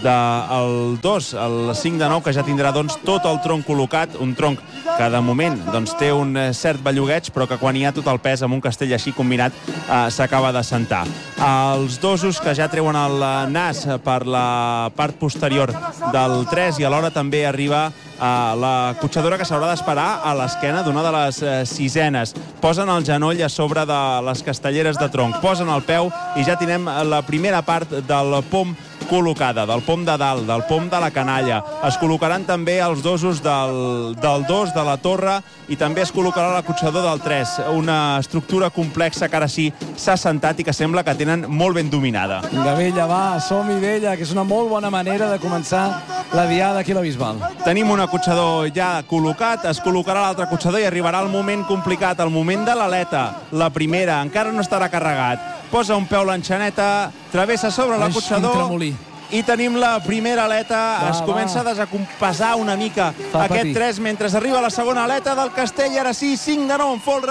S7: del dos, el cinc de nou, que ja tindrà doncs, tot el tronc col·locat, un tronc que de moment doncs, té un cert bellugueig, però que quan hi ha tot el pes amb un castell així combinat eh, s'acaba de sentar. Els dosos que ja treuen el nas per la part posterior del tres, i alhora també arriba eh, la cotxadora, que s'haurà d'esperar a l'esquena d'una de les eh, sisenes. Posen el genoll a sobre de les castelleres de tronc, posen el peu i ja tenim la primera part del pom col·locada, del pom de dalt, del pom de la canalla. Es col·locaran també els dosos del, del dos, de la torre, i també es col·locarà la cotxador del tres, una estructura complexa que ara sí s'ha sentat i que sembla que tenen molt ben dominada.
S6: Vinga, Vella, va, som-hi, Vella, que és una molt bona manera de començar la diada aquí a la Bisbal.
S7: Tenim una cotxador ja col·locat, es col·locarà l'altre cotxador i arribarà el moment complicat, el moment de l'aleta. La primera, encara no estarà carregat. Posa un peu l'enxaneta, travessa sobre la cotxador i tenim la primera aleta. Va, es comença va. a desacompassar una mica Fa aquest patir. tres, mentre arriba la segona aleta del castell. Ara sí, cinc de nou en folre,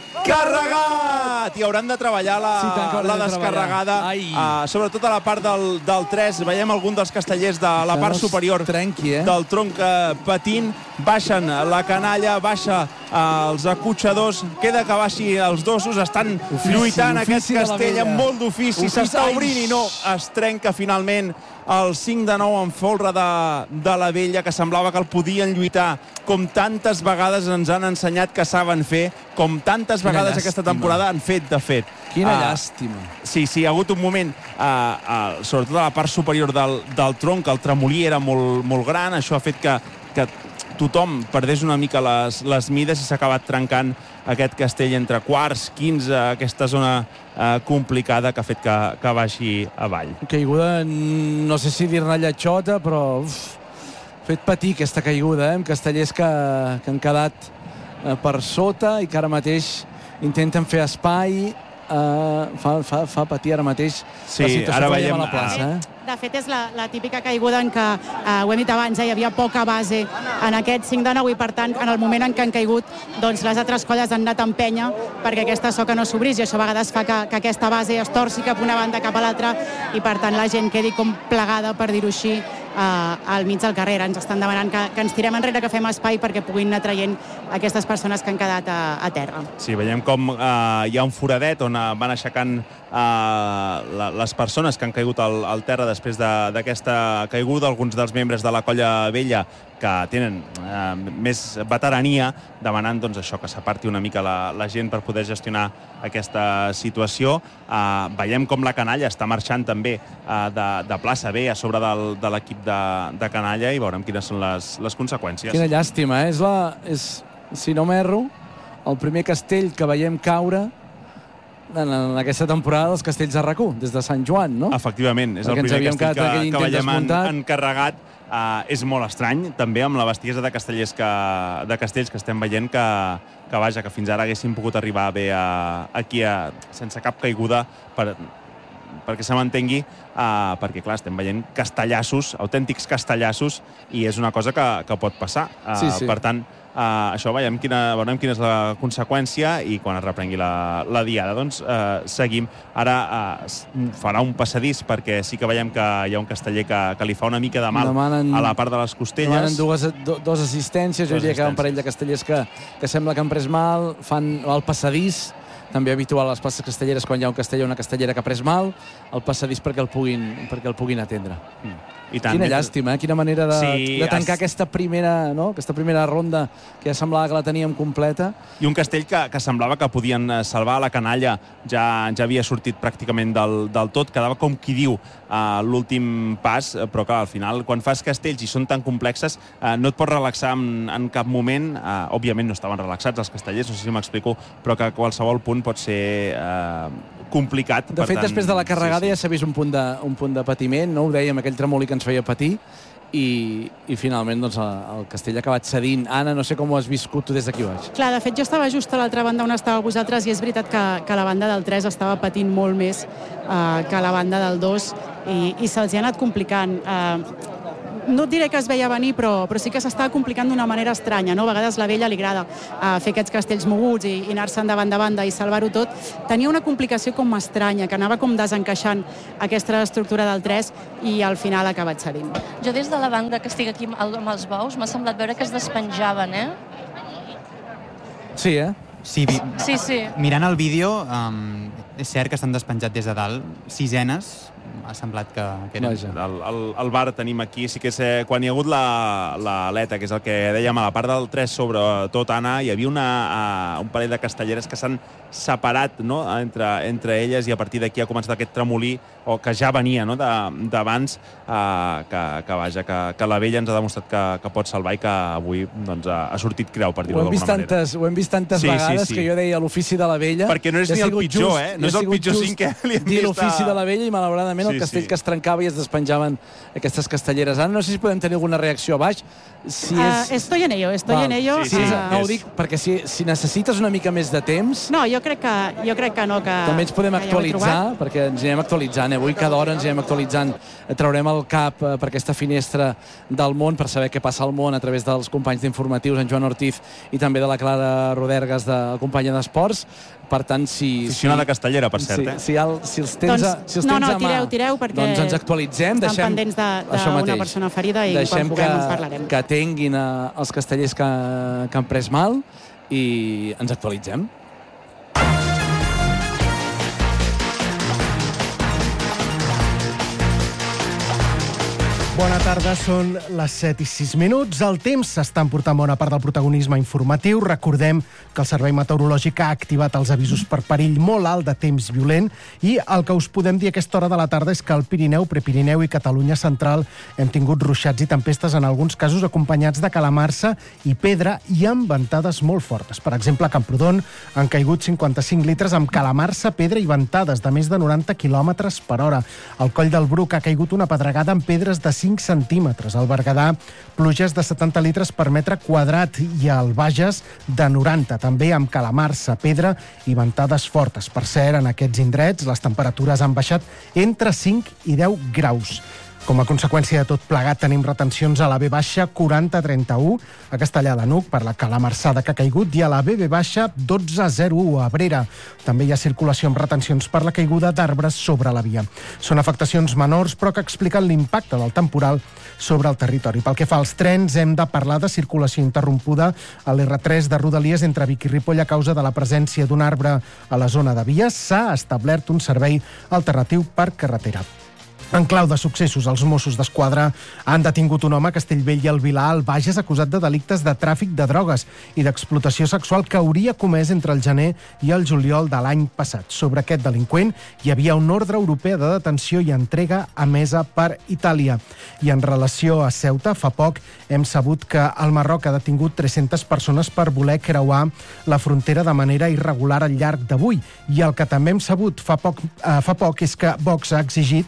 S7: carregat! I hauran de treballar la, sí, la de descarregada, uh, sobretot a la part del, del tres. Veiem algun dels castellers de la part superior trenqui, eh? del tronc uh, patint. Baixen la canalla, baixa uh, els acotxadors, queda que baixi els dosos, estan ofici, lluitant aquest castell amb molt d'ofici, s'està obrint i no es trenca finalment el cinc de nou en folre de, de la Vella, que semblava que el podien lluitar, com tantes vegades ens han ensenyat que saben fer, com tantes Quina vegades llàstima. aquesta temporada han fet de fet.
S6: Quina uh, llàstima.
S7: Sí, sí, ha hagut un moment, uh, uh, sobretot a la part superior del, del tronc, el tremolí era molt, molt gran, això ha fet que, que tothom perdés una mica les, les mides i s'ha acabat trencant aquest castell entre quarts, quinze, aquesta zona eh, complicada que ha fet que, que baixi avall.
S6: Caiguda, no sé si dir-ne lletxota, però uf, fet patir aquesta caiguda, eh, amb castellers que, que han quedat eh, per sota i que ara mateix intenten fer espai. Uh, fa, fa, fa patir ara mateix
S7: sí,
S6: la situació
S7: ara
S6: que
S7: veiem
S6: veiem a la plaça. Eh?
S12: De fet, és la, la típica caiguda en què, eh, ho hem dit abans, eh, hi havia poca base en aquest cinc de nou i, per tant, en el moment en què han caigut, doncs les altres colles han anat a empènyer perquè aquesta soca no s'obrís, i això a vegades fa que, que aquesta base es torci cap una banda cap a l'altra i, per tant, la gent quedi com plegada, per dir-ho així, Uh, al mig del carrer. Ens estan demanant que, que ens tirem enrere, que fem espai perquè puguin anar traient aquestes persones que han quedat a, a terra.
S7: Sí, veiem com uh, hi ha un foradet on uh, van aixecant uh, la, les persones que han caigut al, al terra després d'aquesta de, caiguda, alguns dels membres de la Colla Vella que tenen eh, més veterania, demanant doncs, això, que s'aparti una mica la, la gent per poder gestionar aquesta situació. Eh, veiem com la canalla està marxant també eh, de, de plaça B a sobre del, de l'equip de, de canalla, i veurem quines són les, les conseqüències.
S6: Quina llàstima, eh? És la, és, si no m'erro, el primer castell que veiem caure en, en aquesta temporada dels castells de R A C U, des de Sant Joan, no?
S7: Efectivament, és
S6: Perquè
S7: el primer castell que, que veiem en, encarregat. Uh, és molt estrany, també, amb la bestiesa de castellers que, de castells que estem veient, que, que vaja, que fins ara haguessin pogut arribar bé a, aquí a, sense cap caiguda per, perquè se m'entengui, uh, perquè clar, estem veient castellassos, autèntics castellassos, i és una cosa que, que pot passar. Uh,
S6: sí, sí.
S7: Per tant, uh, això, veiem quina, veurem quina és la conseqüència i quan es reprengui la, la diada. Doncs uh, seguim. Ara uh, farà un passadís perquè sí que veiem que hi ha un casteller que, que li fa una mica de mal demanen, a la part de les costelles.
S6: Demanen dues, do, dos assistències. Jo diria que hi ha un parell de castellers que, que sembla que han pres mal, fan el passadís, també habitual a les places castelleres quan hi ha un casteller o una castellera que ha pres mal, el passadís perquè el puguin, perquè el puguin atendre. Mm. I tant. Quina llàstima, eh? Quina manera de, sí, de tancar has... aquesta, primera, no? aquesta primera ronda que ja semblava que la teníem completa.
S7: I un castell que, que semblava que podien salvar. La canalla ja, ja havia sortit pràcticament del, del tot, quedava com qui diu uh, l'últim pas, però clar, al final, quan fas castells i són tan complexes, uh, no et pots relaxar en, en cap moment. Uh, òbviament no estaven relaxats els castellers, no sé si m'explico, però que a qualsevol punt pot ser uh, complicat.
S6: De fet, tant, després de la carregada sí, sí. ja s'ha vist un punt, de, un punt de patiment, no? Ho dèiem, aquell tremolí que ens feia patir, i, i finalment doncs, el, el castell ha acabat cedint. Anna, no sé com ho has viscut tu des d'aquí baix.
S12: Clar, de fet, jo estava just a l'altra banda on estàveu vosaltres i és veritat que, que la banda del tres estava patint molt més uh, que la banda del dos i, i se'ls ha anat complicant. Uh, no et diré que es veia venir, però, però sí que s'estava complicant d'una manera estranya, no? A vegades la vella li agrada uh, fer aquests castells moguts i, i anar-se'n davant de banda i salvar-ho tot. Tenia una complicació com estranya, que anava com desencaixant aquesta estructura del tres i al final ha acabat cedint.
S8: Jo des de la banda que estic aquí amb els bous m'ha semblat veure que es despenjaven, eh?
S6: Sí, eh?
S14: Sí, vi...
S8: sí, sí.
S14: Mirant el vídeo, um, és cert que estan despenjats des de dalt, sisenes, ha semblat que, que eren...
S7: El, el, el bar tenim aquí, sí que és, eh, quan hi ha hagut l'aleta, que és el que dèiem, a la part del tres sobretot, Anna, hi havia una, uh, un parell de castelleres que s'han separat, no?, entre, entre elles, i a partir d'aquí ha començat aquest tremolí, o que ja venia, no?, d'abans, uh, que, que, vaja, que, que la vella ens ha demostrat que, que pot salvar i que avui doncs, ha, ha sortit creu, per dir-ho d'alguna manera.
S6: Tantes, ho hem vist tantes sí, vegades sí, sí. que jo deia l'ofici de la vella...
S7: Perquè no és ni el pitjor,
S6: just,
S7: eh? No és el pitjor cinquè que li hem vist.
S6: L'ofici de la vella i, malauradament, el sí, castell sí. que es trencava i es despenjaven aquestes castelleres. Ara no sé si podem tenir alguna reacció a baix. Si és...
S12: uh, estoy en ello, estoy Val. en ello.
S6: Sí, sí, uh, no ho dic perquè si, si necessites una mica més de temps...
S12: No, jo crec que, jo crec que no, que...
S6: També ens podem actualitzar, perquè ens anirem actualitzant. Eh? Avui cada hora ens anirem actualitzant. Traurem el cap eh, per aquesta finestra del món, per saber què passa al món a través dels companys d'informatius, en Joan Ortiz, i també de la Clara Rodergas, de la companya d'Esports. Per tant, si...
S7: Aficionada
S6: si,
S7: castellera, per cert,
S6: si,
S7: eh?
S6: Si, el, si els tens,
S12: doncs,
S6: a, si els
S12: no,
S6: tens
S12: no,
S6: a mà...
S12: tireu, tireu, perquè
S6: doncs ens actualitzem.
S12: Estan
S6: deixem,
S12: pendents d'una persona ferida i
S6: deixem
S12: quan puguem
S6: que,
S12: en parlarem.
S6: que atenguin a, els castellers que, que han pres mal i ens actualitzem.
S15: Bona tarda, són les set i sis minuts. El temps s'està emportant bona part del protagonisme informatiu. Recordem que el Servei Meteorològic ha activat els avisos per perill molt alt de temps violent i el que us podem dir a aquesta hora de la tarda és que al Pirineu, Prepirineu i Catalunya Central hem tingut ruixats i tempestes, en alguns casos acompanyats de calamarsa i pedra i amb ventades molt fortes. Per exemple, a Camprodon han caigut cinquanta-cinc litres amb calamarsa, pedra i ventades de més de noranta quilòmetres per hora. Al Coll del Bruc ha caigut una pedregada amb pedres de cinc centímetres. Al Berguedà, pluges de setanta litres per metre quadrat i al Bages de noranta, també amb calamarsa, pedra i ventades fortes. Per cert, en aquests indrets les temperatures han baixat entre cinc i deu graus. Com a conseqüència de tot plegat, tenim retencions a la B baixa quaranta trenta-u, a Castellà de n'Hug per la calamarsada que ha caigut, i a la B B baixa dotze zero u a Abrera. També hi ha circulació amb retencions per la caiguda d'arbres sobre la via. Són afectacions menors, però que expliquen l'impacte del temporal sobre el territori. Pel que fa als trens, hem de parlar de circulació interrompuda a l'R tres de Rodalies entre Vic i Ripoll a causa de la presència d'un arbre a la zona de vies. S'ha establert un servei alternatiu per carretera. En clau de successos, els Mossos d'Esquadra han detingut un home a Castellbell i el Vilar, al Bages, acusat de delictes de tràfic de drogues i d'explotació sexual que hauria comès entre el gener i el juliol de l'any passat. Sobre aquest delinqüent hi havia un ordre europea de detenció i entrega emesa per Itàlia. I en relació a Ceuta, fa poc hem sabut que el Marroc ha detingut tres-centes persones per voler creuar la frontera de manera irregular al llarg d'avui. I el que també hem sabut fa poc, eh, fa poc és que Vox ha exigit, i aquest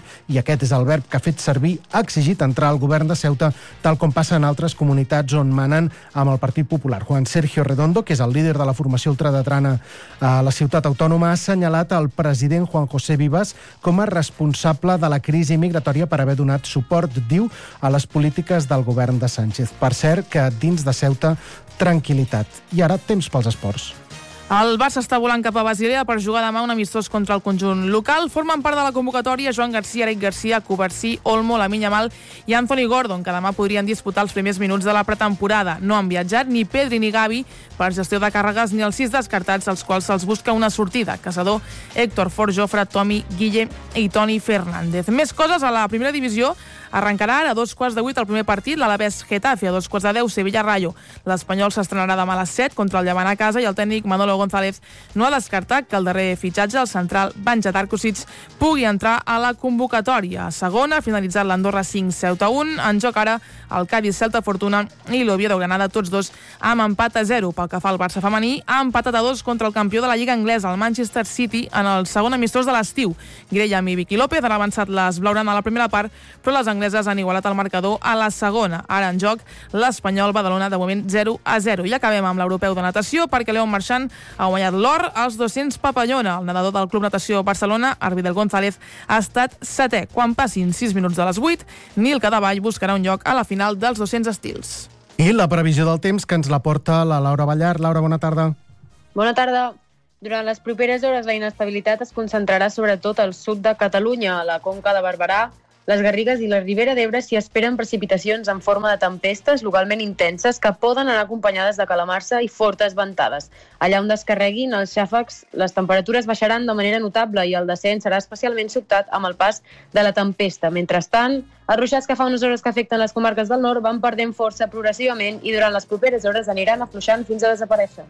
S15: Aquest és el verb que ha fet servir, ha exigit entrar al govern de Ceuta, tal com passa en altres comunitats on manen amb el Partit Popular. Juan Sergio Redondo, que és el líder de la formació ultradetrana a la ciutat autònoma, ha assenyalat el president Juan José Vivas com a responsable de la crisi migratòria per haver donat suport, diu, a les polítiques del govern de Sánchez. Per cert, que dins de Ceuta, tranquil·litat. I ara, temps pels esports.
S16: El Barça està volant cap a Basilea per jugar demà un amistós contra el conjunt local. Formen part de la convocatòria Joan Garcia, Eric Garcia, Covarsí, Olmo, Lamine Yamal i Anthony Gordon, que demà podrien disputar els primers minuts de la pretemporada. No han viatjat ni Pedri ni Gavi per gestió de càrregues ni els sis descartats, als quals se'ls busca una sortida. Caçador, Héctor Fort, Jofre, Tomi, Guille i Toni Fernández. Més coses a la primera divisió. Arrencarà ara a dos quarts de vuit el primer partit, l'Alavés Getafe, a dos quarts de deu Sevilla Rayo. L'Espanyol s'estrenarà demà a les set contra el Llevant a casa i el tècnic Manolo González no ha descartat que el darrer fitxatge, el central Banja Tarkosic, pugui entrar a la convocatòria. A segona, ha finalitzat l'Andorra cinc Ceuta un, en joc ara el Cádiz Celta Fortuna i l'Oviedo Granada, tots dos amb empat a zero. Pel que fa al Barça femení, ha empatat a dos contra el campió de la Lliga Anglesa, el Manchester City, en el segon amistós de l'estiu. Graham i Vicky López han avançat les blaugrana a la primera part, però les angleses han igualat el marcador a la segona. Ara en joc l'Espanyol Badalona, de moment zero a zero. I acabem amb l'europeu de natació, perquè León Marchand ha guanyat l'or als dos-cents papallona. El nedador del Club Natació Barcelona, Arvidel González, ha estat setè. Quan passin sis minuts de les vuit, Nil Cadavall buscarà un lloc a la final dels dos-cents estils.
S15: I la previsió del temps que ens la porta la Laura Ballar. Laura, bona tarda.
S17: Bona tarda. Durant les properes hores la inestabilitat es concentrarà sobretot al sud de Catalunya, a la Conca de Barberà, les Garrigues i la Ribera d'Ebre s'hi esperen precipitacions en forma de tempestes localment intenses que poden anar acompanyades de calamarsa i fortes ventades. Allà on descarreguin els xàfecs, les temperatures baixaran de manera notable i el descens serà especialment sobtat amb el pas de la tempesta. Mentrestant, els ruixats que fa unes hores que afecten les comarques del nord van perdent força progressivament i durant les properes hores aniran afluixant fins a desaparèixer.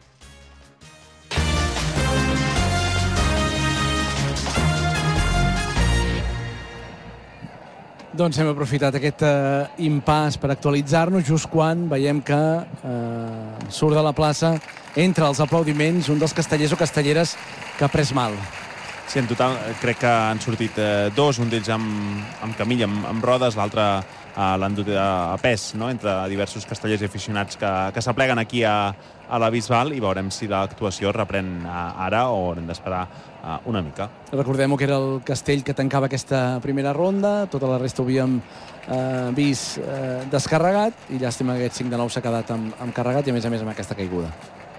S6: Doncs hem aprofitat aquest eh, impàs per actualitzar-nos just quan veiem que eh, surt de la plaça, entre els aplaudiments, un dels castellers o castelleres que ha pres mal.
S7: Sí, en total crec que han sortit eh, dos, un d'ells amb, amb camilla, amb, amb rodes, l'altre eh, l'han dut a pes, no?, entre diversos castellers i aficionats que, que s'apleguen aquí a, a la Bisbal, i veurem si l'actuació reprèn ara o haurem d'esperar uh, una mica.
S6: Recordem que era el castell que tancava aquesta primera ronda, tota la resta ho havíem eh, vist eh, descarregat, i llàstima que aquest cinc de nou s'ha quedat amb, amb carregat i a més a més amb aquesta caiguda.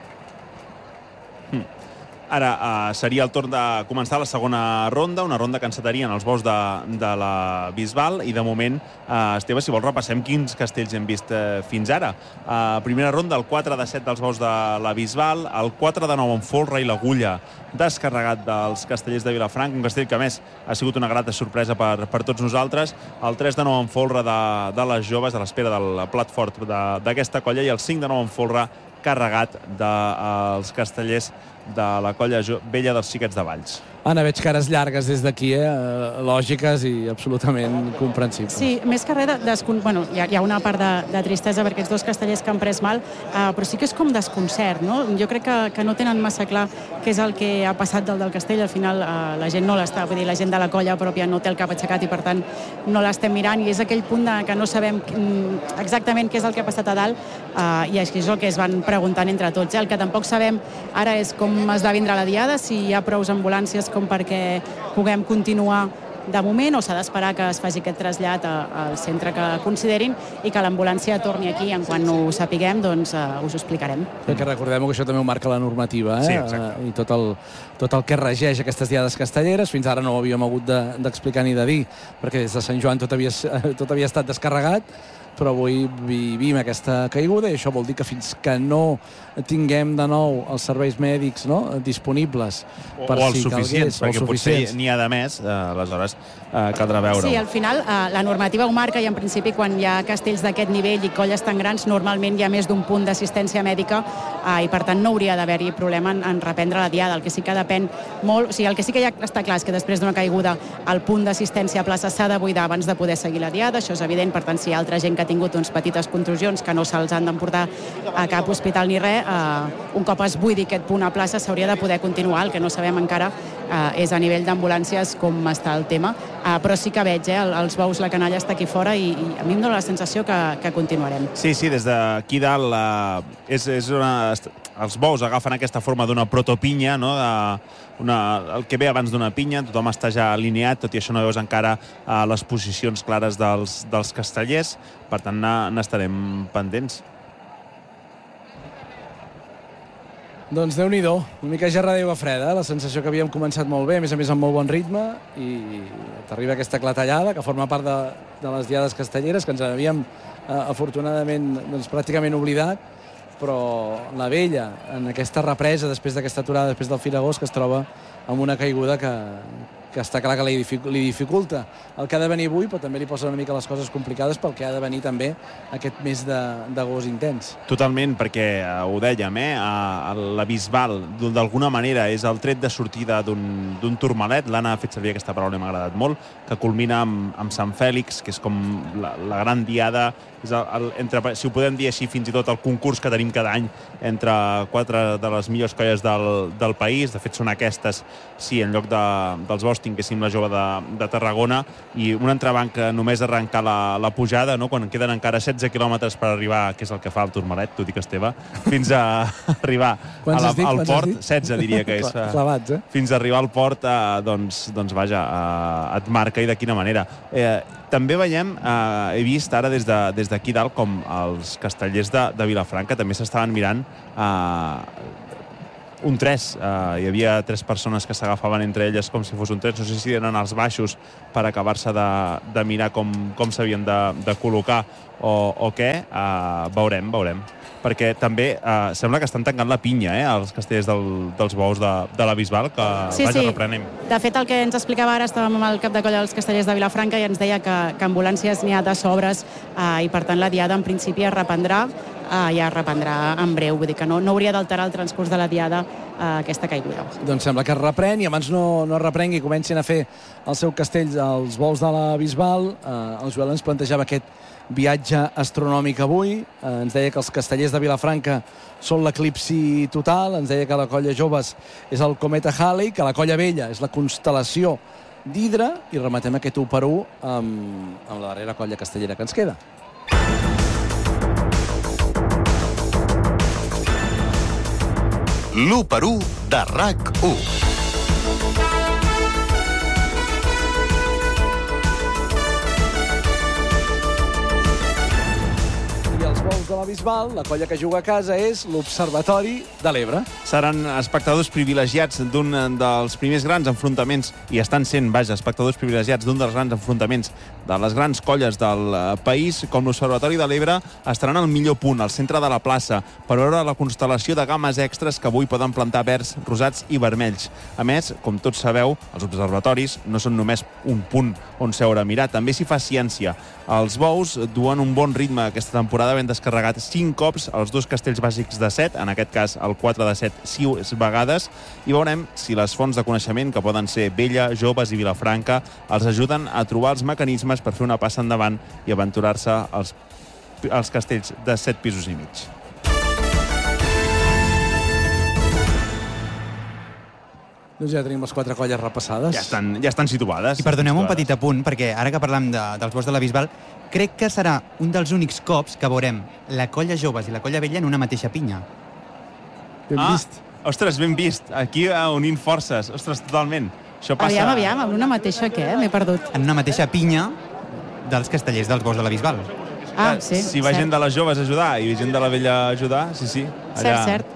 S7: Hmm. Ara uh, seria el torn de començar la segona ronda, una ronda que encetaria en els bous de, de la Bisbal, i de moment, uh, Esteve, si vols repassem quins castells hem vist uh, fins ara. Uh, primera ronda, el quatre de set dels bous de la Bisbal, el quatre de nou en folre i l'Agulla, descarregat dels castellers de Vilafranca, un castell que a més ha sigut una grata sorpresa per, per tots nosaltres, el tres de nou en folre de, de les joves, a l'espera del plat fort d'aquesta colla, i el cinc de nou en folre carregat dels uh, castellers de la colla vella dels Xiquets de Valls.
S6: Anna, veig cares llargues des d'aquí, eh? Lògiques i absolutament comprensibles.
S12: Sí, més que res, de, descon... bueno, hi, ha, hi ha una part de, de tristesa per aquests dos castellers que han pres mal, eh, però sí que és com desconcert, no? Jo crec que, que no tenen massa clar què és el que ha passat del, del castell. Al final eh, la gent no l'està, vull dir, la gent de la colla pròpia no té el cap aixecat i per tant no l'estem mirant, i és aquell punt de, que no sabem exactament què és el que ha passat a dalt, eh, i això és el que es van preguntant entre tots. El que tampoc sabem ara és com esdevindrà la diada, si hi ha prous ambulàncies com perquè puguem continuar de moment, o s'ha d'esperar que es faci aquest trasllat al centre que considerin i que l'ambulància torni aquí. En quan ho sapiguem, doncs uh, us ho explicarem.
S6: Perquè recordem que això també ho marca la normativa, eh?
S7: Sí,
S6: uh, i tot el, tot el que regeix aquestes diades castelleres. Fins ara no ho havíem hagut d'explicar de, ni de dir, perquè des de Sant Joan tot havia, tot havia estat descarregat, però avui vivim aquesta caiguda, i això vol dir que fins que no tinguem de nou els serveis mèdics, no?, disponibles per
S7: o els
S6: si
S7: suficients,
S6: calgués,
S7: perquè
S6: o
S7: potser
S6: suficients.
S7: n'hi ha de més, eh, aleshores eh, caldrà veure-ho.
S12: Sí, al final eh, la normativa ho marca, i en principi quan hi ha castells d'aquest nivell i colles tan grans, normalment hi ha més d'un punt d'assistència mèdica, eh, i per tant no hauria d'haver-hi problema en, en reprendre la diada. El que sí que depèn molt, o sigui, el que sí que ja està clar és que després d'una caiguda el punt d'assistència a plaça s'ha de buidar abans de poder seguir la diada, això és evident. Per tant, si hi ha altra gent que ha tingut uns petites contusions que no se'ls han d'emportar a cap hospital ni res, eh, un cop es buidi aquest punt a plaça s'hauria de poder continuar. El que no sabem encara eh, és a nivell d'ambulàncies com està el tema, Uh, però sí que veig, eh, els bous, la canalla està aquí fora i, i a mi em dóna la sensació que, que continuarem.
S7: Sí, sí, des d'aquí dalt uh, és, és una... els bous agafen aquesta forma d'una protopinya, no? De, una, el que ve abans d'una pinya, tothom està ja alineat, tot i això no veus encara uh, les posicions clares dels, dels castellers, per tant n'estarem pendents.
S6: Doncs Déu-n'hi-do, una mica gerra d'aigua freda, la sensació que havíem començat molt bé, a més a més amb molt bon ritme, i t'arriba aquesta clatellada que forma part de, de les diades castelleres, que ens havíem eh, afortunadament doncs, pràcticament oblidat, però la vella, en aquesta represa, després d'aquesta aturada, després del Firagós, que es troba amb una caiguda que, que està clar que li, dific, li dificulta el que ha de venir avui, però també li posa una mica les coses complicades pel que ha de venir també aquest mes d'agost intens.
S7: Totalment, perquè eh, ho dèiem, eh, a, a la Bisbal, d'alguna manera, és el tret de sortida d'un turmalet. L'Anna ha fet servir aquesta paraula i m'ha agradat molt, que culmina amb, amb Sant Fèlix, que és com la, la gran diada, és el, el, entre, si ho podem dir així, fins i tot el concurs que tenim cada any entre quatre de les millors colles del, del país. De fet, són aquestes, sí, en lloc de, dels bous tinguéssim la jove de, de Tarragona, i un entrebanc que només arrencar la, la pujada, no? Quan queden encara setze quilòmetres per arribar, que és el que fa el Turmalet, t'ho dic, Esteve, fins a arribar a la, dit, al port, setze diria que és.
S6: Clavats, eh?
S7: Fins a arribar al port, eh, doncs, doncs vaja, eh, et marca, i de quina manera. Eh, també veiem, eh, he vist ara des d'aquí de, des dalt com els castellers de, de Vilafranca també s'estaven mirant eh, un tres. Uh, hi havia tres persones que s'agafaven entre elles com si fos un tres. No sé si eren als baixos per acabar-se de, de mirar com, com s'havien de, de col·locar o, o què. Uh, veurem, veurem. Perquè també uh, sembla que estan tancant la pinya, eh, els castellers del, dels bous de, de la Bisbal, que
S12: sí,
S7: vaja,
S12: sí.
S7: reprenem.
S12: De fet, el que ens explicava ara, estàvem amb el cap de colla dels castellers de Vilafranca i ens deia que, que ambulàncies n'hi ha de sobres uh, i per tant la diada en principi es reprendrà. Uh, ja es reprendrà en breu, vull dir que no, no hauria d'alterar el transcurs de la diada uh, aquesta caiguda.
S6: Doncs sembla que es reprèn, i abans no, no es reprengui i comencin a fer el seu castell als bous de la Bisbal. Uh, el Joel ens plantejava aquest viatge astronòmic avui, uh, ens deia que els castellers de Vilafranca són l'eclipsi total, ens deia que la colla joves és el cometa Halley, que la colla vella és la constel·lació d'Hidra, i rematem aquest u per u amb, amb la darrera colla castellera que ens queda.
S1: l'u per u de RAC u.
S6: De la Bisbal, la colla que juga a casa és l'Observatori de l'Ebre.
S7: Seran espectadors privilegiats d'un dels primers grans enfrontaments, i estan sent, vaja, espectadors privilegiats d'un dels grans enfrontaments de les grans colles del país. Com l'Observatori de l'Ebre estaran al millor punt, al centre de la plaça, per veure la constel·lació de games extres que avui poden plantar verds, rosats i vermells. A més, com tots sabeu, els observatoris no són només un punt on seure a mirar, també s'hi fa ciència. Els bous duen un bon ritme aquesta temporada, ben descarregat cinc cops els dos castells bàsics de set, en aquest cas el quatre de set sis vegades, i veurem si les fonts de coneixement, que poden ser Vella, Joves i Vilafranca, els ajuden a trobar els mecanismes per fer una passa endavant i aventurar-se als, als castells de set pisos i mig.
S6: Doncs ja tenim les quatre colles repassades.
S7: Ja estan, ja estan situades.
S14: I perdoneu un petit apunt, perquè ara que parlam de, dels bous de la Bisbal, crec que serà un dels únics cops que veurem la colla joves i la colla vella en una mateixa pinya.
S6: Ben
S7: ah,
S6: vist.
S7: Ostres, ben vist. Aquí uh, unint forces. Ostres, totalment. Això passa...
S12: Aviam, aviam, en una mateixa què? M'he perdut.
S14: En una mateixa pinya dels castellers dels bous de la Bisbal.
S12: Ah, sí,
S7: Si va
S12: cert.
S7: gent de les joves a ajudar i gent de la vella a ajudar, sí, sí.
S12: Cert, cert.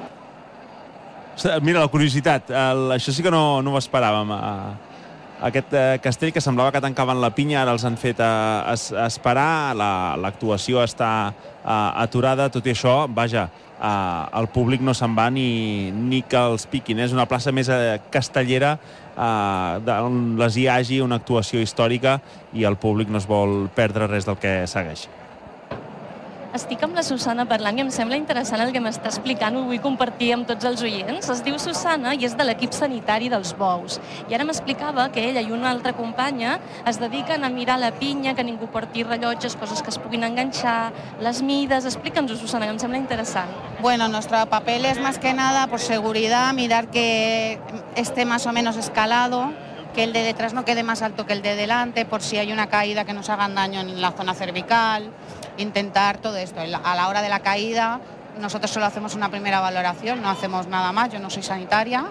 S7: Mira, la curiositat, el, això sí que no, no ho esperàvem. Aquest eh, castell que semblava que tancaven la pinya, ara els han fet eh, es, esperar, l'actuació la, està eh, aturada, tot i això, vaja, eh, el públic no se'n va ni, ni que els piquin. És una plaça més eh, castellera, eh, on les hi hagi una actuació històrica i el públic no es vol perdre res del que segueix.
S8: Estic amb la Susana parlant i em sembla interessant el que m'està explicant, ho vull compartir amb tots els oients. Es diu Susana i és de l'equip sanitari dels bous. I ara m'explicava que ella i una altra companya es dediquen a mirar la pinya, que ningú porti rellotges, coses que es puguin enganxar, les mides. Explica'ns-ho, Susana, que em sembla interessant.
S18: Bueno, nuestro papel es más que nada por seguridad, mirar que esté más o menos escalado,
S12: que el de detrás no quede más alto que el de delante, por si hay una caída que nos hagan daño en la zona cervical, intentar todo esto. A la hora de la caída, nosotros solo hacemos una primera valoración, no hacemos nada más, yo no soy sanitaria,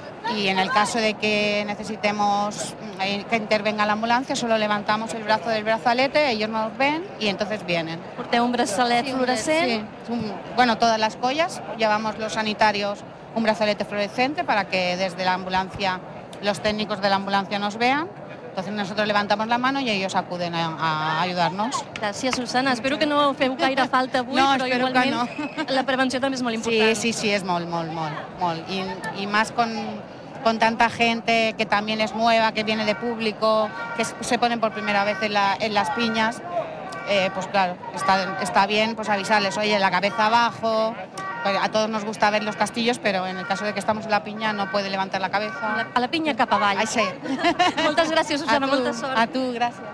S12: y en el caso de que necesitemos que intervenga la ambulancia, solo levantamos el brazo del brazalete, ellos nos ven y entonces vienen.
S8: ¿Porteu un braçalet fluorescent?
S12: Sí, un, bueno, todas las collas, llevamos los sanitarios un brazalete fluorescente para que desde la ambulancia, los técnicos de la ambulancia nos vean. Entonces nosotros levantamos la mano y ellos acuden a, a ayudarnos.
S8: Gràcies, Susana. Espero que no feu gaire falta avui,
S12: no,
S8: però igualment
S12: no.
S8: La prevenció també és molt important.
S12: Sí, sí, sí, es molt, molt, molt. molt. Y, y más con, con tanta gente que también es nueva, que viene de público, que se ponen por primera vez en, la, en las piñas, eh, pues claro, está, está bien pues avisarles, oye, la cabeza abajo. A todos nos gusta ver los castillos, pero en el caso de que estamos en la piña no puede levantar la cabeza.
S8: A la, a la pinya cap avall.
S12: Ai, sí.
S8: Moltes gràcies, Susana,
S12: a tu,
S8: molta sort.
S12: A tu, gràcies.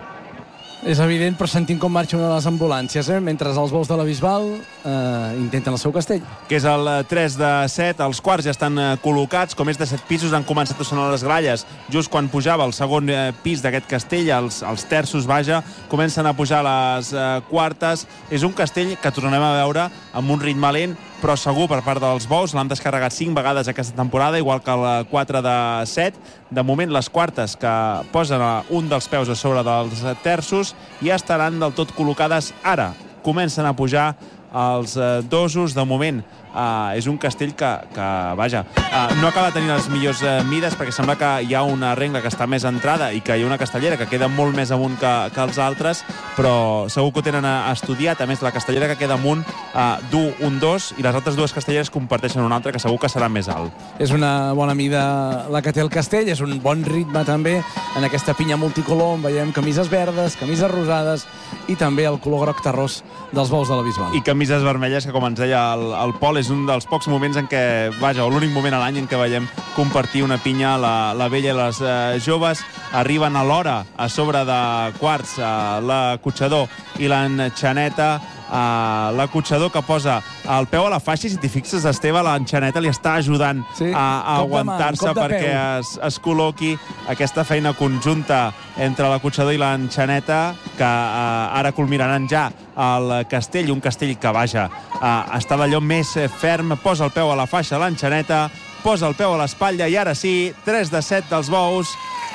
S6: És evident, però sentim com marxen les ambulàncies, eh? Mentre els vols de la Bisbal eh, intenten el seu castell.
S7: Que és el tres de set, els quarts ja estan eh, col·locats, com és de set pisos han començat a sonar les gralles. Just quan pujava el segon eh, pis d'aquest castell, els, els terços, vaja, comencen a pujar les eh, quartes. És un castell que tornarem a veure amb un ritme lent, però segur per part dels bous. L'han descarregat cinc vegades aquesta temporada, igual que el quatre de set. De moment, les quartes que posen un dels peus a sobre dels terços ja estaran del tot col·locades ara. Comencen a pujar els eh, dosos. De moment, eh, és un castell que, que vaja, eh, no acaba de tenir les millors eh, mides, perquè sembla que hi ha una renga que està més entrada i que hi ha una castellera que queda molt més amunt que, que els altres, però segur que ho tenen estudiat. A més, la castellera que queda amunt eh, du un dos i les altres dues castelleres comparteixen un altre que segur que serà més alt.
S6: És una bona mida la que té el castell, és un bon ritme també en aquesta pinya multicolor, on veiem camises verdes, camises rosades i també el color groc terrós dels bous de la Bisbal.
S7: I camises vermelles, que com ens deia el, el Pol, és un dels pocs moments en què, vaja, o l'únic moment a l'any en què veiem compartir una pinya, la, la vella i les eh, joves. Arriben a l'hora a sobre de quarts eh, l'acotxador i l'enxaneta. Uh, l'acotxador que posa el peu a la faixa, i si t'hi fixes, Esteve, l'enxaneta li està ajudant sí, a, a aguantar-se perquè es, es col·loqui aquesta feina conjunta entre l'acotxador i l'enxaneta, que uh, ara culminaran ja al castell, un castell que, vaja, uh, està d'allò més ferm. Posa el peu a la faixa l'enxaneta, posa el peu a l'espatlla i ara sí, tres de set dels bous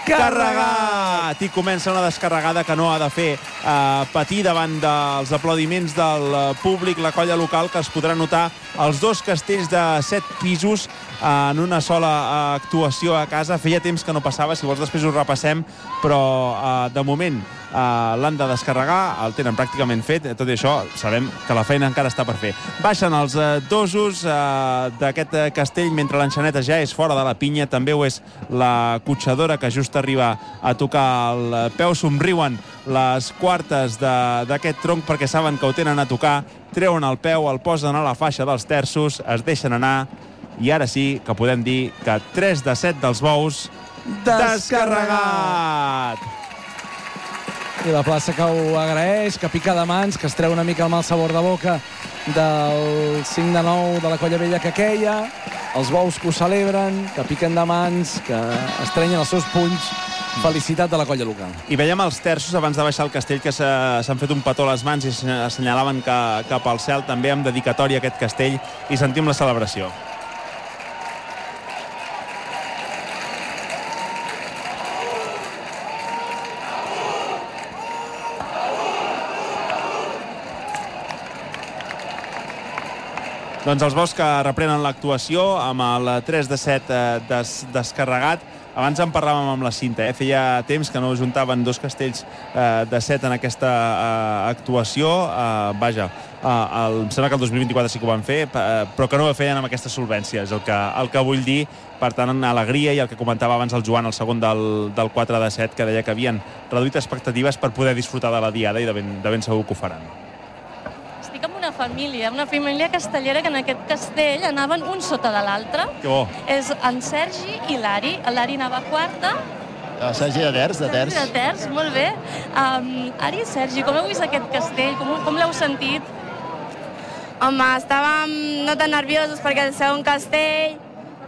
S7: carregat! I comença una descarregada que no ha de fer eh, patir davant dels aplaudiments del públic, la colla local, que es podrà notar els dos castells de set pisos eh, en una sola eh, actuació a casa. Feia temps que no passava, si vols després ho repassem, però eh, de moment eh, l'han de descarregar, el tenen pràcticament fet. Tot i això, sabem que la feina encara està per fer. Baixen els eh, dosos eh, d'aquest castell, mentre l'enxaneta ja és fora de la pinya. També ho és la cotxadora, que just arriba a tocar el peu. Somriuen les quartes d'aquest tronc perquè saben que ho tenen a tocar. Treuen el peu, el posen a la faixa dels terços, es deixen anar i ara sí que podem dir que tres de set dels bous descarregat!
S6: I la plaça que ho agraeix, que pica de mans, que es treu una mica el mal sabor de boca del cinc de nou de la colla vella que queia, els bous que ho celebren, que piquen de mans, que estrenyen els seus punys. Felicitat de la colla local.
S7: I veiem els terços abans de baixar al castell que s'han fet un petó a les mans i assenyalaven que, cap al cel, també amb dedicatòria a aquest castell, i sentim la celebració. Doncs els bous que reprenen l'actuació amb el tres de set des, descarregat. Abans en parlàvem amb la Cinta, eh? Feia temps que no juntaven dos castells eh, de set en aquesta eh, actuació. Eh, vaja, eh, el, em sembla que el dos mil vint-i-quatre sí que ho van fer, eh, però que no ho feien amb aquesta solvència, és el que, el que vull dir. Per tant, alegria, i el que comentava abans el Joan, el segon del, del quatre de set, que deia que havien reduït expectatives per poder disfrutar de la diada, i de ben, de ben segur que ho faran.
S8: Estic amb una família, una família castellera que en aquest castell anaven un sota de l'altre.
S7: Que bo.
S8: És en Sergi i l'Ari. L'Ari anava a quarta.
S18: El Sergi de terç, de terç.
S8: Sergi de terç, molt bé. Um, Ari i Sergi, com heu vist aquest castell? Com, com l'heu sentit?
S19: Home, estàvem no tan nerviosos perquè el segon castell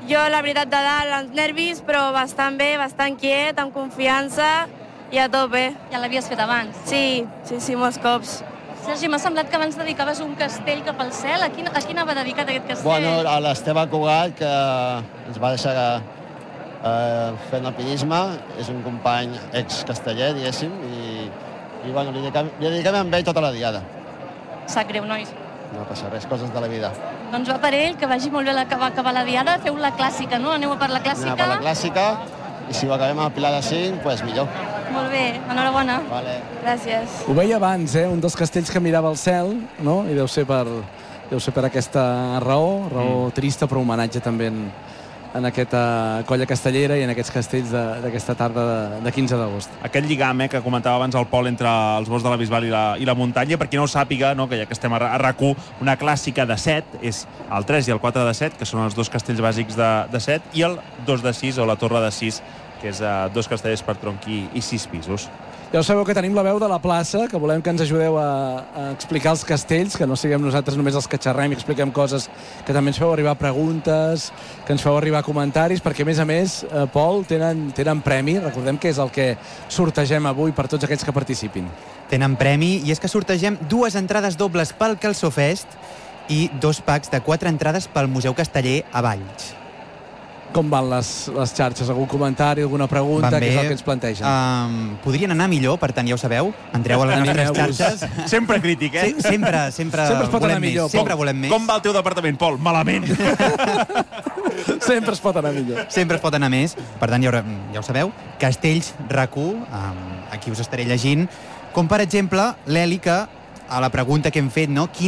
S19: Jo, la veritat, de dalt, els nervis, però bastant bé, bastant quiet, amb confiança i a tope.
S8: Ja l'havies fet abans?
S19: Sí, sí, sí, molts cops.
S8: Sergi, m'ha semblat que abans dedicaves un castell cap al cel. A quin, a quin anava dedicat aquest castell?
S18: Bueno, a l'Esteve Cugat, que ens va deixar eh, fent alpinisme, és un company ex-casteller, diguéssim, i, i bueno, li dediquem, li dediquem amb ell tota la diada.
S8: Sap greu, nois.
S18: No passa res, coses de la vida.
S8: Doncs va per ell, que vagi molt bé acabar, acabar la diada. Feu la clàssica, no? Aneu a per la clàssica.
S18: Anem a per la clàssica, i si ho acabem a Pilar de cinc, doncs millor.
S8: Molt bé, enhorabona.
S18: Vale.
S19: Gràcies.
S6: Ho veia abans, eh? Un dels castells que mirava al cel, no? I deu ser per, deu ser per aquesta raó, raó mm. trista, però homenatge també en, en aquesta colla castellera i en aquests castells d'aquesta tarda de, de quinze d'agost.
S7: Aquest lligam eh, que comentava abans el Pol entre els boscs de la Bisbal i la, i la muntanya, per qui no ho sàpiga, no, que ja que estem a, a RAC u, una clàssica de set és el tres i el quatre de set, que són els dos castells bàsics de, de set, i el dos de sis, o la torre de sis, que és uh, dos castellers per tronc i, i sis pisos.
S6: Ja ho sabeu que tenim la veu de la plaça, que volem que ens ajudeu a, a explicar els castells, que no siguem nosaltres només els que xerrem i expliquem coses, que també ens feu arribar preguntes, que ens feu arribar comentaris, perquè a més a més, eh, Pol, tenen, tenen premi, recordem que és el que sortegem avui per tots aquells que participin.
S14: Tenen premi, i és que sortegem dues entrades dobles pel Calçó Fest i dos packs de quatre entrades pel Museu Casteller a Valls.
S6: Com van les, les xarxes? Algun comentari, alguna pregunta? Què és el que ens plantegen?
S14: Um, podrien anar millor, per tant, ja ho sabeu. Entreu a les nostres xarxes.
S7: Sempre crític, eh?
S14: Sí, sempre, sempre,
S6: sempre es pot
S14: volem
S6: anar millor,
S14: més. Sempre volem més.
S7: Com va el teu departament, Pol? Malament.
S6: Sempre es pot anar millor.
S14: Sempre es pot anar més. Per tant, ja ho, ja ho sabeu. Castells RAC u, um, aquí us estaré llegint. Com, per exemple, l'Eli, que a la pregunta que hem fet, no? Quin